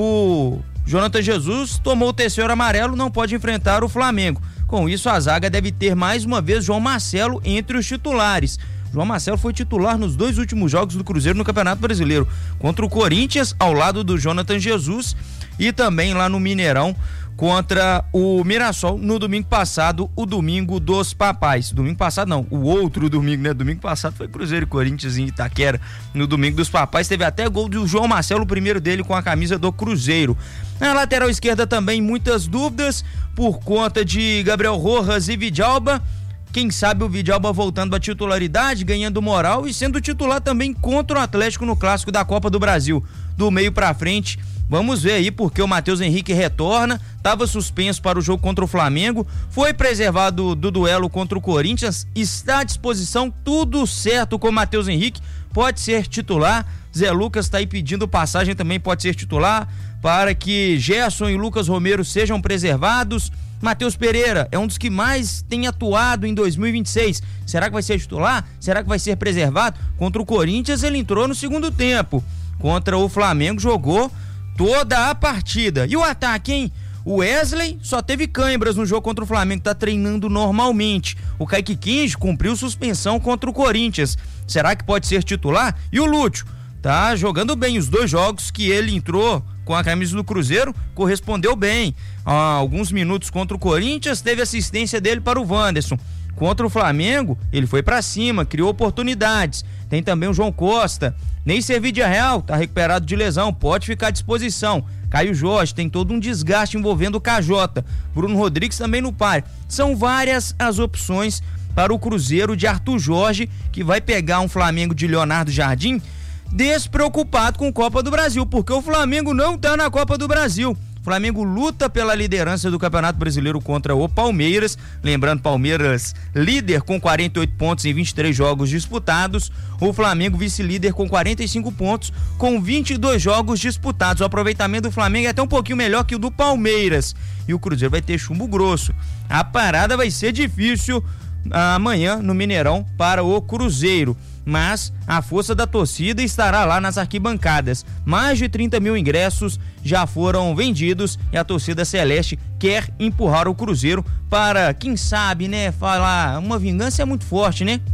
o Jonathan Jesus tomou o terceiro amarelo, não pode enfrentar o Flamengo. Com isso, a zaga deve ter mais uma vez João Marcelo entre os titulares. João Marcelo foi titular nos dois últimos jogos do Cruzeiro no Campeonato Brasileiro, contra o Corinthians, ao lado do Jonathan Jesus, e também lá no Mineirão contra o Mirassol no domingo passado, o domingo dos papais. Domingo passado não, o outro domingo, né? Domingo passado foi Cruzeiro e Corinthians em Itaquera. No domingo dos papais teve até gol do João Marcelo, o primeiro dele com a camisa do Cruzeiro. Na lateral esquerda também muitas dúvidas por conta de Gabriel Rojas e Vidalba. Quem sabe o Vidalba voltando à titularidade, ganhando moral e sendo titular também contra o Atlético no Clássico da Copa do Brasil. Do meio pra frente, vamos ver aí porque o Matheus Henrique retorna, estava suspenso para o jogo contra o Flamengo, foi preservado do duelo contra o Corinthians, está à disposição, tudo certo com o Matheus Henrique, pode ser titular. Zé Lucas está aí pedindo passagem, também pode ser titular, para que Gerson e Lucas Romero sejam preservados. Matheus Pereira é um dos que mais tem atuado em dois mil e vinte e seis. Será que vai ser titular? Será que vai ser preservado? Contra o Corinthians ele entrou no segundo tempo. Contra o Flamengo jogou toda a partida. E o ataque, hein? O Wesley só teve cãibras no jogo contra o Flamengo, tá treinando normalmente. O Kaique Quinge cumpriu suspensão contra o Corinthians. Será que pode ser titular? E o Lúcio tá jogando bem os dois jogos que ele entrou com a camisa do Cruzeiro, correspondeu bem. Há alguns minutos contra o Corinthians, teve assistência dele para o Wanderson. Contra o Flamengo, ele foi para cima, criou oportunidades. Tem também o João Costa. Nem Servidia Real, tá recuperado de lesão, pode ficar à disposição. Caio Jorge, tem todo um desgaste envolvendo o K J. Bruno Rodrigues também no par. São várias as opções para o Cruzeiro de Arthur Jorge, que vai pegar um Flamengo de Leonardo Jardim despreocupado com Copa do Brasil, porque o Flamengo não tá na Copa do Brasil. O Flamengo luta pela liderança do Campeonato Brasileiro contra o Palmeiras, lembrando, Palmeiras líder com quarenta e oito pontos em vinte e três jogos disputados, o Flamengo vice-líder com quarenta e cinco pontos com vinte e dois jogos disputados. O aproveitamento do Flamengo é até um pouquinho melhor que o do Palmeiras, e o Cruzeiro vai ter chumbo grosso. A parada vai ser difícil amanhã no Mineirão para o Cruzeiro, mas a força da torcida estará lá nas arquibancadas. Mais de trinta mil ingressos já foram vendidos e a torcida celeste quer empurrar o Cruzeiro para, quem sabe, né, falar, uma vingança é muito forte, né?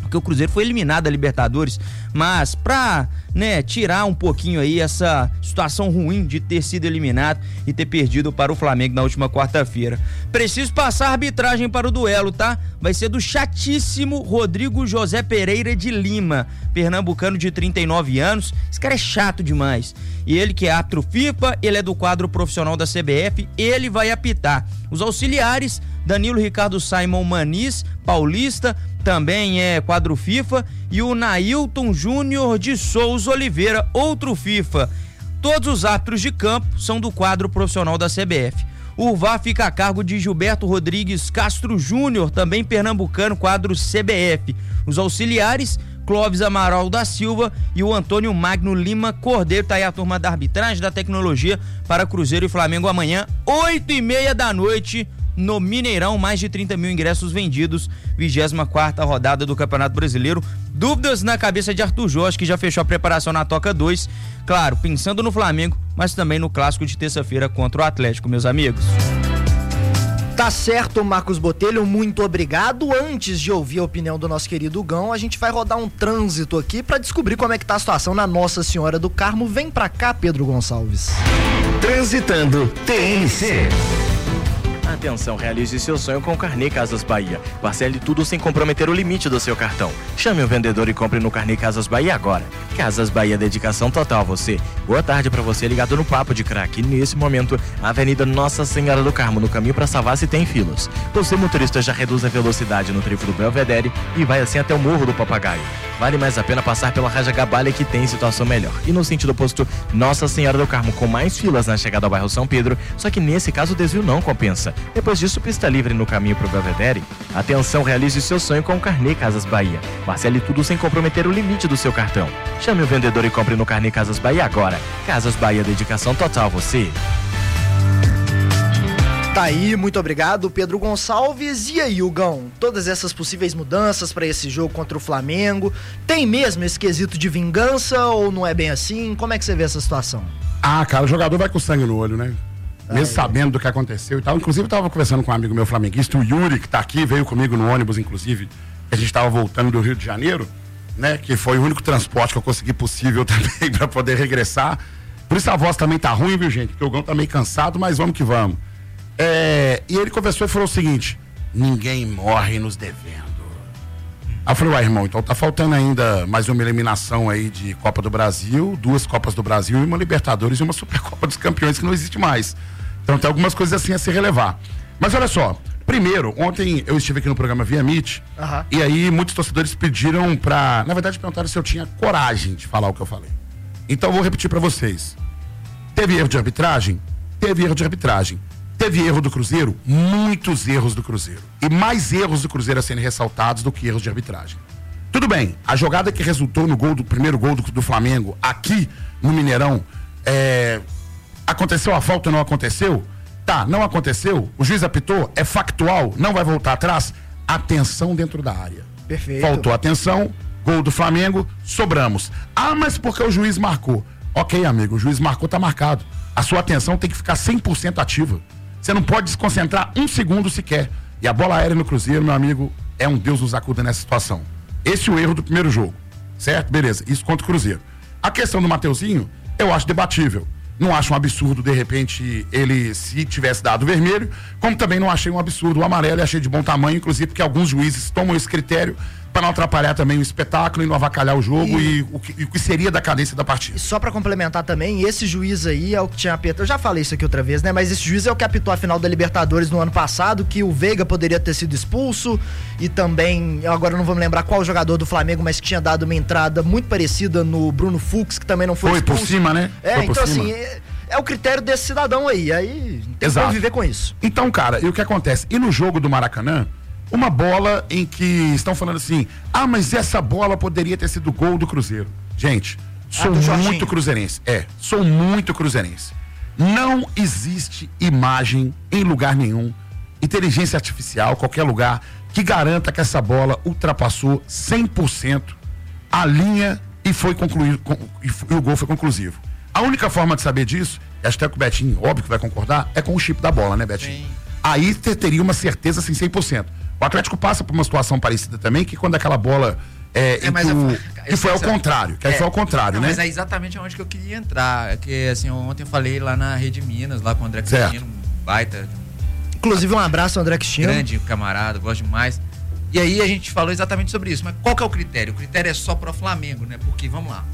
porque o Cruzeiro foi eliminado da Libertadores, mas pra, né, tirar um pouquinho aí essa situação ruim de ter sido eliminado e ter perdido para o Flamengo na última quarta-feira. Preciso passar a arbitragem para o duelo, tá? Vai ser do chatíssimo Rodrigo José Pereira de Lima, pernambucano de trinta e nove anos. Esse cara é chato demais. E ele que é árbitro FIFA, ele é do quadro profissional da C B F, ele vai apitar. Os auxiliares, Danilo Ricardo Simon Maniz, paulista, também é quadro FIFA, e o Nailton Júnior de Souza Oliveira, outro FIFA. Todos os árbitros de campo são do quadro profissional da C B F. O V A R fica a cargo de Gilberto Rodrigues Castro Júnior, também pernambucano, quadro C B F. Os auxiliares, Clóvis Amaral da Silva e o Antônio Magno Lima Cordeiro. Tá aí a turma da arbitragem, da tecnologia para Cruzeiro e Flamengo amanhã, oito e meia da noite, no Mineirão. Mais de trinta mil ingressos vendidos, vigésima quarta rodada do Campeonato Brasileiro. Dúvidas na cabeça de Arthur Jorge, que já fechou a preparação na Toca dois, claro, pensando no Flamengo, mas também no clássico de terça-feira contra o Atlético, meus amigos. Tá certo, Marcos Botelho, muito obrigado. Antes de ouvir a opinião do nosso querido Gão, a gente vai rodar um trânsito aqui pra descobrir como é que tá a situação na Nossa Senhora do Carmo. Vem pra cá, Pedro Gonçalves. Transitando T N C. Atenção, realize seu sonho com o Carnê Casas Bahia. Parcele tudo sem comprometer o limite do seu cartão. Chame o vendedor e compre no Carnê Casas Bahia agora. Casas Bahia, dedicação total a você. Boa tarde para você ligado no Papo de Craque. Nesse momento, a Avenida Nossa Senhora do Carmo, no caminho para Savassi, tem filas. Você, motorista, já reduz a velocidade no trevo do Belvedere e vai assim até o Morro do Papagaio. Vale mais a pena passar pela Raja Gabalha, que tem situação melhor. E no sentido oposto, Nossa Senhora do Carmo, com mais filas na chegada ao bairro São Pedro, só que nesse caso o desvio não compensa. Depois disso, pista livre no caminho para o Belvedere. Atenção, realize seu sonho com o Carnê Casas Bahia. Parcele tudo sem comprometer o limite do seu cartão. Chame o vendedor e compre no Carnê Casas Bahia agora. Casas Bahia, dedicação total a você. Tá aí, muito obrigado, Pedro Gonçalves. E aí, Hugão, todas essas possíveis mudanças para esse jogo contra o Flamengo, tem mesmo esse quesito de vingança ou não é bem assim? Como é que você vê essa situação? Ah, cara, o jogador vai com sangue no olho, né? Mesmo Ai, sabendo do que aconteceu e tal. Inclusive, eu tava conversando com um amigo meu flamenguista, o Yuri, que tá aqui, veio comigo no ônibus, inclusive, que a gente tava voltando do Rio de Janeiro, né? Que foi o único transporte que eu consegui possível também para poder regressar. Por isso a voz também tá ruim, viu, gente? Porque o Hugão tá meio cansado, mas vamos que vamos. É, e ele conversou e falou o seguinte: ninguém morre nos devendo. Aí eu falei, uai, irmão, então tá faltando ainda mais uma eliminação aí de Copa do Brasil, duas Copas do Brasil e uma Libertadores e uma Supercopa dos Campeões que não existe mais. Então tem algumas coisas assim a se relevar. Mas olha só, primeiro, ontem eu estive aqui no programa Via Meet, uhum. E aí muitos torcedores pediram pra, na verdade perguntaram se eu tinha coragem de falar o que eu falei. Então eu vou repetir pra vocês. Teve erro de arbitragem? Teve erro de arbitragem. Teve erro do Cruzeiro? Muitos erros do Cruzeiro. E mais erros do Cruzeiro a serem ressaltados do que erros de arbitragem. Tudo bem, a jogada que resultou no gol do primeiro gol do, do Flamengo, aqui no Mineirão, é, aconteceu a falta ou não aconteceu? Tá, não aconteceu, o juiz apitou, é factual, não vai voltar atrás? Atenção dentro da área. Perfeito. Faltou atenção, gol do Flamengo, sobramos. Ah, mas porque o juiz marcou? Ok, amigo, o juiz marcou, tá marcado. A sua atenção tem que ficar cem por cento ativa. Você não pode desconcentrar um segundo sequer. E a bola aérea no Cruzeiro, meu amigo, é um Deus nos acuda nessa situação. Esse é o erro do primeiro jogo, certo? Beleza, isso contra o Cruzeiro. A questão do Mateuzinho, eu acho debatível. Não acho um absurdo, de repente, ele se tivesse dado vermelho, como também não achei um absurdo o amarelo e achei de bom tamanho, inclusive porque alguns juízes tomam esse critério para não atrapalhar também o espetáculo e não avacalhar o jogo e, e, o, que, e o que seria da cadência da partida. E só para complementar também, esse juiz aí é o que tinha apitado, eu já falei isso aqui outra vez, né? Mas esse juiz é o que apitou a final da Libertadores no ano passado, que o Veiga poderia ter sido expulso e também, agora não vou me lembrar qual jogador do Flamengo, mas que tinha dado uma entrada muito parecida no Bruno Fux, que também não foi, foi expulso. Foi por cima, né? É, foi então assim, é, é o critério desse cidadão aí, aí tem que viver com isso. Então, cara, e o que acontece? E no jogo do Maracanã, uma bola em que estão falando assim, ah, mas essa bola poderia ter sido gol do Cruzeiro. Gente, sou ah, muito cruzeirense. É, sou muito cruzeirense. Não existe imagem em lugar nenhum, inteligência artificial, qualquer lugar, que garanta que essa bola ultrapassou cem por cento a linha e foi concluído, e, e o gol foi conclusivo. A única forma de saber disso, acho até que o Betinho, óbvio que vai concordar, é com o chip da bola, né, Betinho? Sim. Aí teria uma certeza assim, cem por cento. O Atlético passa por uma situação parecida também, que quando aquela bola é, É, mas que, o- eu- que foi ao essa- contrário, que aí é, foi ao contrário, não, né? Mas é exatamente onde que eu queria entrar. É que assim, ontem eu falei lá na Rede Minas, lá com o André Certo. Cristino, um baita, Inclusive, um abraço ao André Cristino. grande camarada, gosto demais. E aí a gente falou exatamente sobre isso. Mas qual que é o critério? O critério é só pro Flamengo, né? Porque, vamos lá.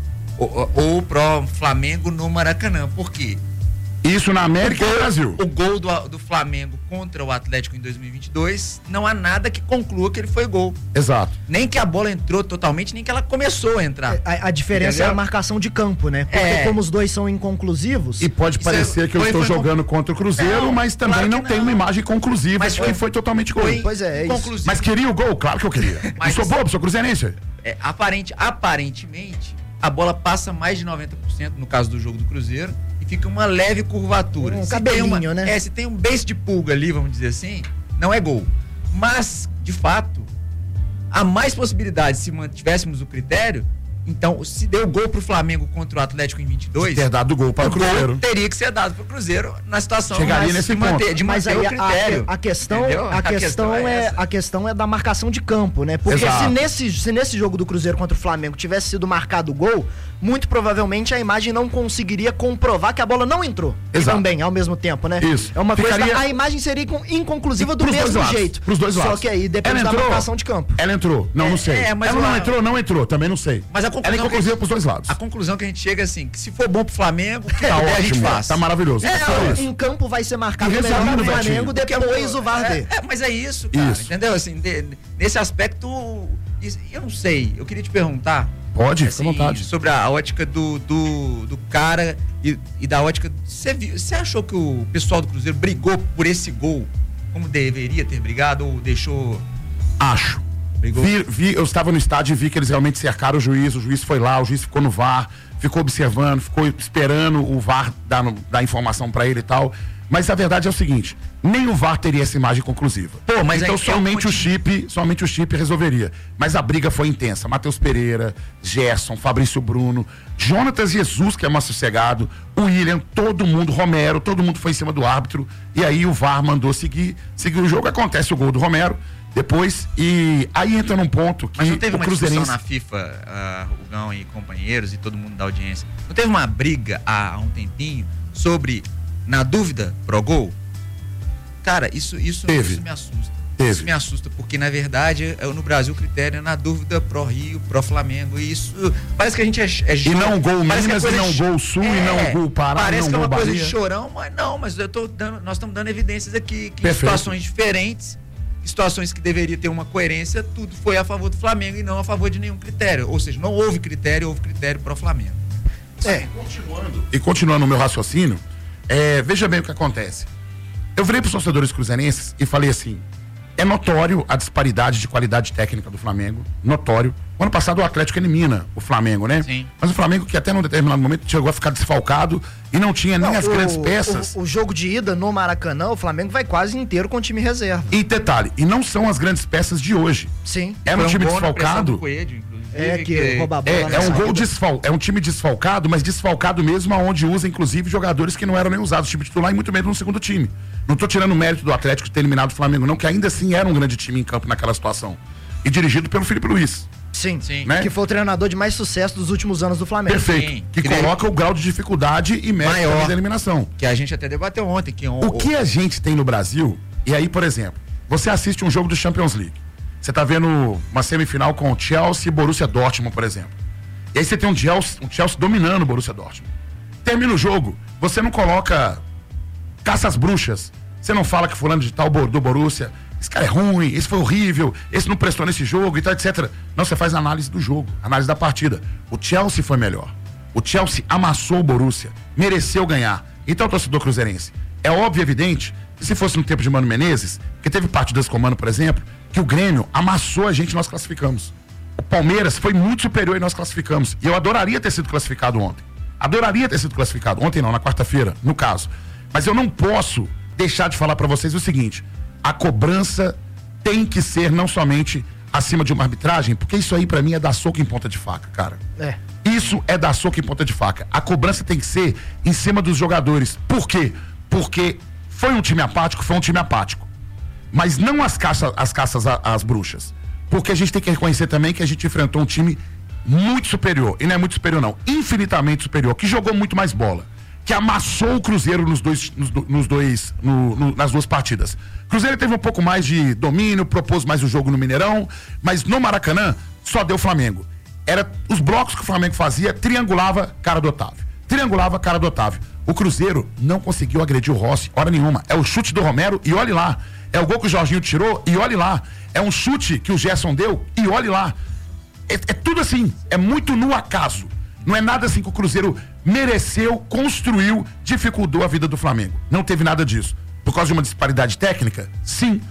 Ou, ou pro Flamengo no Maracanã. Por quê? Isso na América o gol, e no Brasil. O gol do, do Flamengo contra o Atlético em dois mil e vinte e dois, não há nada que conclua que ele foi gol. Exato. Nem que a bola entrou totalmente, nem que ela começou a entrar. A, a diferença Entendeu? é a marcação de campo, né? Porque É. como os dois são inconclusivos... E pode parecer que eu estou jogando contra o Cruzeiro, Não, mas também claro que não, tem uma imagem conclusiva Mas de foi- que foi totalmente gol. foi Pois é, é isso. inconclusivo. Mas queria o gol? Claro que eu queria. Não Mas sou isso- bobo, sou cruzeirense. É, aparente, aparentemente, a bola passa mais de noventa por cento no caso do jogo do Cruzeiro e fica uma leve curvatura. Um Se cabelinho, tem uma, né? É, se tem um beijo de pulga ali, vamos dizer assim, não é gol. Mas, de fato, há mais possibilidades se mantivéssemos o critério. Então, se deu gol pro Flamengo contra o Atlético em vinte e dois, Ter dado gol para o Cruzeiro. teria que ser dado pro Cruzeiro na situação Chegaria mas nesse de manter, ponto. de Mas manter aí o a, critério. a questão, entendeu? a questão é, essa. a questão é da marcação de campo, né? Porque Exato. se nesse, se nesse jogo do Cruzeiro contra o Flamengo tivesse sido marcado o gol, muito provavelmente a imagem não conseguiria comprovar que a bola não entrou. Exato. Também, ao mesmo tempo, né? Isso. É uma Ficaria- coisa, a imagem seria com- inconclusiva do Pros dois mesmo lados, jeito. Pros dois lados. Só que aí depende Ela da entrou? marcação de campo. Ela entrou? Não, É, não sei. é, mas Ela o- não entrou? Não entrou, também não sei. Mas a Ela é conclusão inconclusiva que- pros dois lados. A conclusão que a gente chega é assim, que se for bom pro Flamengo, que Tá puder, a gente ótimo, faz. tá maravilhoso. É, Só ó, isso. em campo vai ser marcado E o melhor resumindo, do Flamengo, Betinho, depois o V A R é, D. é, mas é isso, cara, Isso. entendeu? Assim, de- nesse aspecto, isso- eu não sei, eu queria te perguntar. Pode, assim, fica à vontade. sobre a ótica do, do, do cara e, e da ótica. Você viu- você achou que o pessoal do Cruzeiro brigou por esse gol como deveria ter brigado ou deixou. Acho. Brigou? Vi, vi- eu estava no estádio e vi que eles realmente cercaram o juiz, o juiz foi lá, o juiz ficou no V A R, ficou observando, ficou esperando o V A R dar, no- dar informação pra ele e tal. Mas a verdade é o seguinte, nem o V A R teria essa imagem conclusiva. Pô, mas então aí é um somente o motivo- chip, somente o chip resolveria. Mas a briga foi intensa. Matheus Pereira, Gerson, Fabrício Bruno, Jonatas Jesus, que é mais sossegado, o William, todo mundo, Romero, todo mundo foi em cima do árbitro. E aí o V A R mandou seguir, seguir o jogo. Acontece o gol do Romero depois e aí entra num ponto que Mas não teve o uma discussão Cruzeirense... na FIFA, uh, Rugão e companheiros e todo mundo da audiência. Não teve uma briga há, há um tempinho sobre, na dúvida, pro gol? Cara, isso, isso, Teve. isso me assusta. Teve. Isso me assusta, porque na verdade, eu, no Brasil, o critério é na dúvida pro Rio, pro Flamengo. E isso parece que a gente é. é E não gol parece que é Minas, e coisa não de- gol Sul, e não gol Pará, e Parece não que é gol uma coisa de Bahia. chorão, mas não, mas eu tô dando, nós estamos dando evidências aqui que em Perfeito. situações diferentes, situações que deveria ter uma coerência, tudo foi a favor do Flamengo e não a favor de nenhum critério. Ou seja, não houve critério, houve critério pro Flamengo. É. E continuando o meu raciocínio, é, veja bem o que acontece. Eu virei para os torcedores cruzeirenses e falei assim: é notório a disparidade de qualidade técnica do Flamengo, notório. O ano passado o Atlético elimina o Flamengo, né? Sim. Mas o Flamengo que até num determinado momento chegou a ficar desfalcado e não tinha nem Não, as o- grandes peças. O, o jogo de ida no Maracanã, o Flamengo vai quase inteiro com o time reserva. E detalhe, e não são as grandes peças de hoje. Sim. Era um Foi time gol na pressão desfalcado. do Coelho, inclusive, É, que rouba a bola É, na é um saída. gol desfal, é um time desfalcado, mas desfalcado mesmo, aonde usa inclusive jogadores que não eram nem usados, time titular e muito menos no segundo time. Não tô tirando o mérito do Atlético de ter eliminado o Flamengo, não, que ainda assim era um grande time em campo naquela situação. E dirigido pelo Felipe Luiz. Sim, Sim. Né? que foi o treinador de mais sucesso dos últimos anos do Flamengo. Perfeito. Sim. Que Que coloca o grau de dificuldade e mérito Maior. da eliminação. Que a gente até debateu ontem. Que O que a gente tem no Brasil, e aí, por exemplo, você assiste um jogo do Champions League. Você tá vendo uma semifinal com o Chelsea e Borussia Dortmund, por exemplo. E aí você tem um Chelsea, um Chelsea dominando o Borussia Dortmund. Termina o jogo, você não coloca caça às bruxas. Você não fala que fulano de tal bo- do Borussia, esse cara é ruim, esse foi horrível, esse não prestou nesse jogo e tal, etcétera. Não, você faz análise do jogo, análise da partida. O Chelsea foi melhor. O Chelsea amassou o Borussia, mereceu ganhar. Então, torcedor cruzeirense, é óbvio e evidente que se fosse no tempo de Mano Menezes, que teve partidas com o Mano, por exemplo, que o Grêmio amassou a gente e nós classificamos. O Palmeiras foi muito superior e nós classificamos. E eu adoraria ter sido classificado ontem. Adoraria ter sido classificado. Ontem não, na quarta-feira, no caso. Mas eu não posso deixar de falar pra vocês o seguinte: a cobrança tem que ser não somente acima de uma arbitragem, porque isso aí pra mim é dar soco em ponta de faca, cara. É. Isso é dar soco em ponta de faca. A cobrança tem que ser em cima dos jogadores. Por quê? Porque foi um time apático, foi um time apático. mas não as caças, as caças às bruxas. Porque a gente tem que reconhecer também que a gente enfrentou um time muito superior, e não é muito superior não, infinitamente superior, que jogou muito mais bola, que amassou o Cruzeiro nos dois, nos, nos dois, no, no, nas duas partidas. O Cruzeiro teve um pouco mais de domínio, propôs mais o jogo no Mineirão, mas no Maracanã só deu Flamengo. Era os blocos que o Flamengo fazia, triangulava cara do Otávio, triangulava cara do Otávio. O Cruzeiro não conseguiu agredir o Rossi, hora nenhuma. É o chute do Romero e olhe lá. É o gol que o Jorginho tirou e olhe lá. É um chute que o Gerson deu e olhe lá. É, é tudo assim, é muito no acaso. Não é nada assim que o Cruzeiro mereceu, construiu, dificultou a vida do Flamengo. Não teve nada disso. Por causa de uma disparidade técnica? Sim.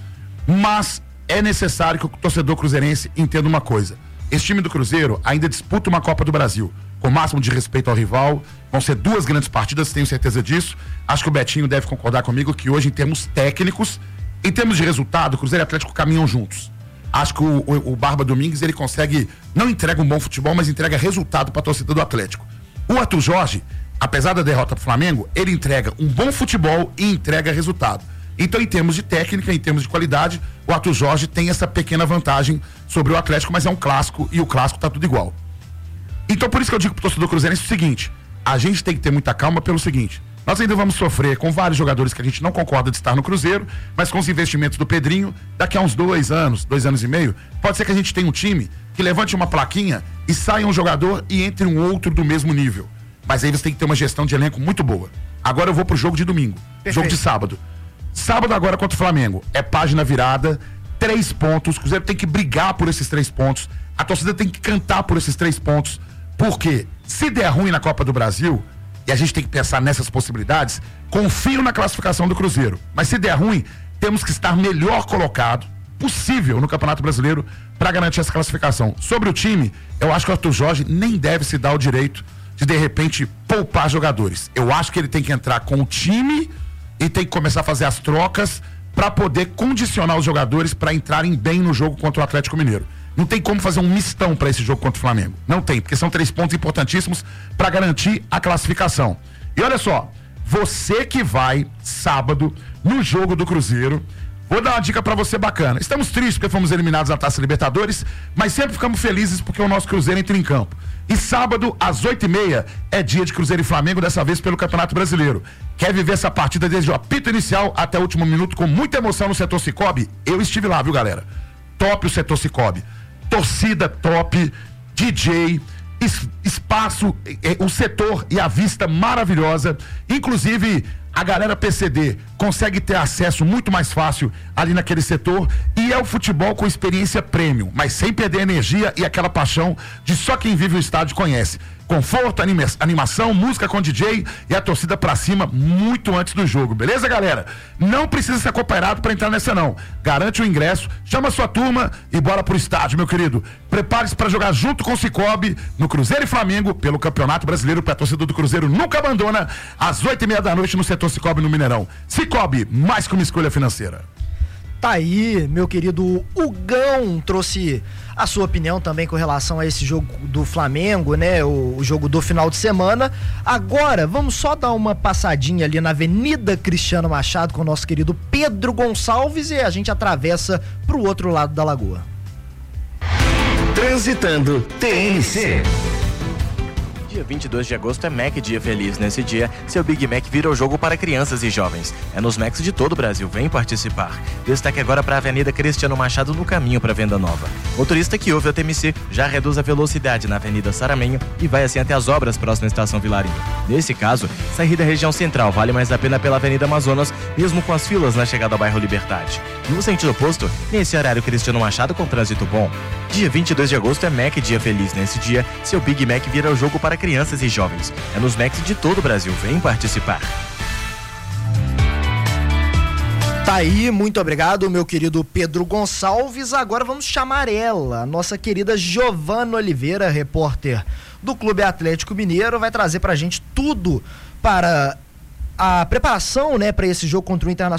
Mas é necessário que o torcedor cruzeirense entenda uma coisa. Esse time do Cruzeiro ainda disputa uma Copa do Brasil, com o máximo de respeito ao rival. Vão ser duas grandes partidas, tenho certeza disso. Acho que o Betinho deve concordar comigo que hoje, em termos técnicos, em termos de resultado, Cruzeiro e Atlético caminham juntos. Acho que o, o, o Barba Domingues, ele consegue, não entrega um bom futebol, mas entrega resultado para a torcida do Atlético. O Arthur Jorge, apesar da derrota pro Flamengo, ele entrega um bom futebol e entrega resultado. Então, em termos de técnica, em termos de qualidade, o Arthur Jorge tem essa pequena vantagem sobre o Atlético, mas é um clássico e o clássico tá tudo igual. Então, por isso que eu digo pro torcedor cruzeirense o seguinte: a gente tem que ter muita calma pelo seguinte. Nós ainda vamos sofrer com vários jogadores que a gente não concorda de estar no Cruzeiro, mas com os investimentos do Pedrinho, daqui a uns dois anos, dois anos e meio, pode ser que a gente tenha um time que levante uma plaquinha e saia um jogador e entre um outro do mesmo nível. Mas aí você tem que ter uma gestão de elenco muito boa. Agora eu vou pro jogo de domingo, Perfeito. jogo de sábado. Sábado agora contra o Flamengo, é página virada, três pontos, o Cruzeiro tem que brigar por esses três pontos, a torcida tem que cantar por esses três pontos, porque se der ruim na Copa do Brasil, e a gente tem que pensar nessas possibilidades, confio na classificação do Cruzeiro, mas se der ruim, temos que estar melhor colocado possível no Campeonato Brasileiro para garantir essa classificação. Sobre o time, eu acho que o Arthur Jorge nem deve se dar o direito de de repente poupar jogadores. Eu acho que ele tem que entrar com o time e tem que começar a fazer as trocas para poder condicionar os jogadores para entrarem bem no jogo contra o Atlético Mineiro. Não tem como fazer um mistão para esse jogo contra o Flamengo. Não tem, porque são três pontos importantíssimos para garantir a classificação. E olha só, você que vai sábado no jogo do Cruzeiro, vou dar uma dica para você bacana. Estamos tristes porque fomos eliminados na Taça Libertadores, mas sempre ficamos felizes porque o nosso Cruzeiro entra em campo. E sábado, às oito e meia, é dia de Cruzeiro e Flamengo, dessa vez pelo Campeonato Brasileiro. Quer viver essa partida desde o apito inicial até o último minuto com muita emoção no setor Cicobi? Eu estive lá, viu, galera? Top o setor Cicobi. Torcida top, D J, es, espaço, é, o setor e a vista maravilhosa. Inclusive, a galera P C D consegue ter acesso muito mais fácil ali naquele setor, e é o futebol com experiência premium, mas sem perder a energia e aquela paixão de só quem vive o estádio conhece. Conforto, anima, animação, música com D J e a torcida pra cima muito antes do jogo, beleza, galera? Não precisa ser cooperado pra entrar nessa não. Garante o ingresso, chama sua turma e bora pro estádio, meu querido. Prepare-se pra jogar junto com o Cicobi no Cruzeiro e Flamengo pelo Campeonato Brasileiro, pra torcida do Cruzeiro nunca abandona, às oito e meia da noite no setor Cicobi no Mineirão. Cicobi, mais que uma escolha financeira. Tá aí, meu querido Hugão, trouxe a sua opinião também com relação a esse jogo do Flamengo, né? O, o jogo do final de semana. Agora, vamos só dar uma passadinha ali na Avenida Cristiano Machado com o nosso querido Pedro Gonçalves e a gente atravessa pro outro lado da lagoa. Transitando T N C. Dia vinte e dois de agosto é Mac Dia Feliz. Nesse dia, seu Big Mac vira o jogo para crianças e jovens. É nos Macs de todo o Brasil. Vem participar. Destaque agora para a Avenida Cristiano Machado no caminho para Venda Nova. Motorista que ouve a T M C já reduz a velocidade na Avenida Saramenho e vai assim até as obras próxima à Estação Vilarinho. Nesse caso, sair da região central vale mais a pena pela Avenida Amazonas, mesmo com as filas na chegada ao bairro Liberdade. No sentido oposto, nesse horário Cristiano Machado com trânsito bom. Dia vinte e dois de agosto é Mac Dia Feliz. Nesse dia, seu Big Mac vira o jogo para crianças e jovens. É nos Macs de todo o Brasil. Vem participar. Tá aí, muito obrigado, meu querido Pedro Gonçalves. Agora vamos chamar ela, a nossa querida Giovana Oliveira, repórter do Clube Atlético Mineiro, vai trazer pra gente tudo para a preparação, né, para esse jogo contra o Internacional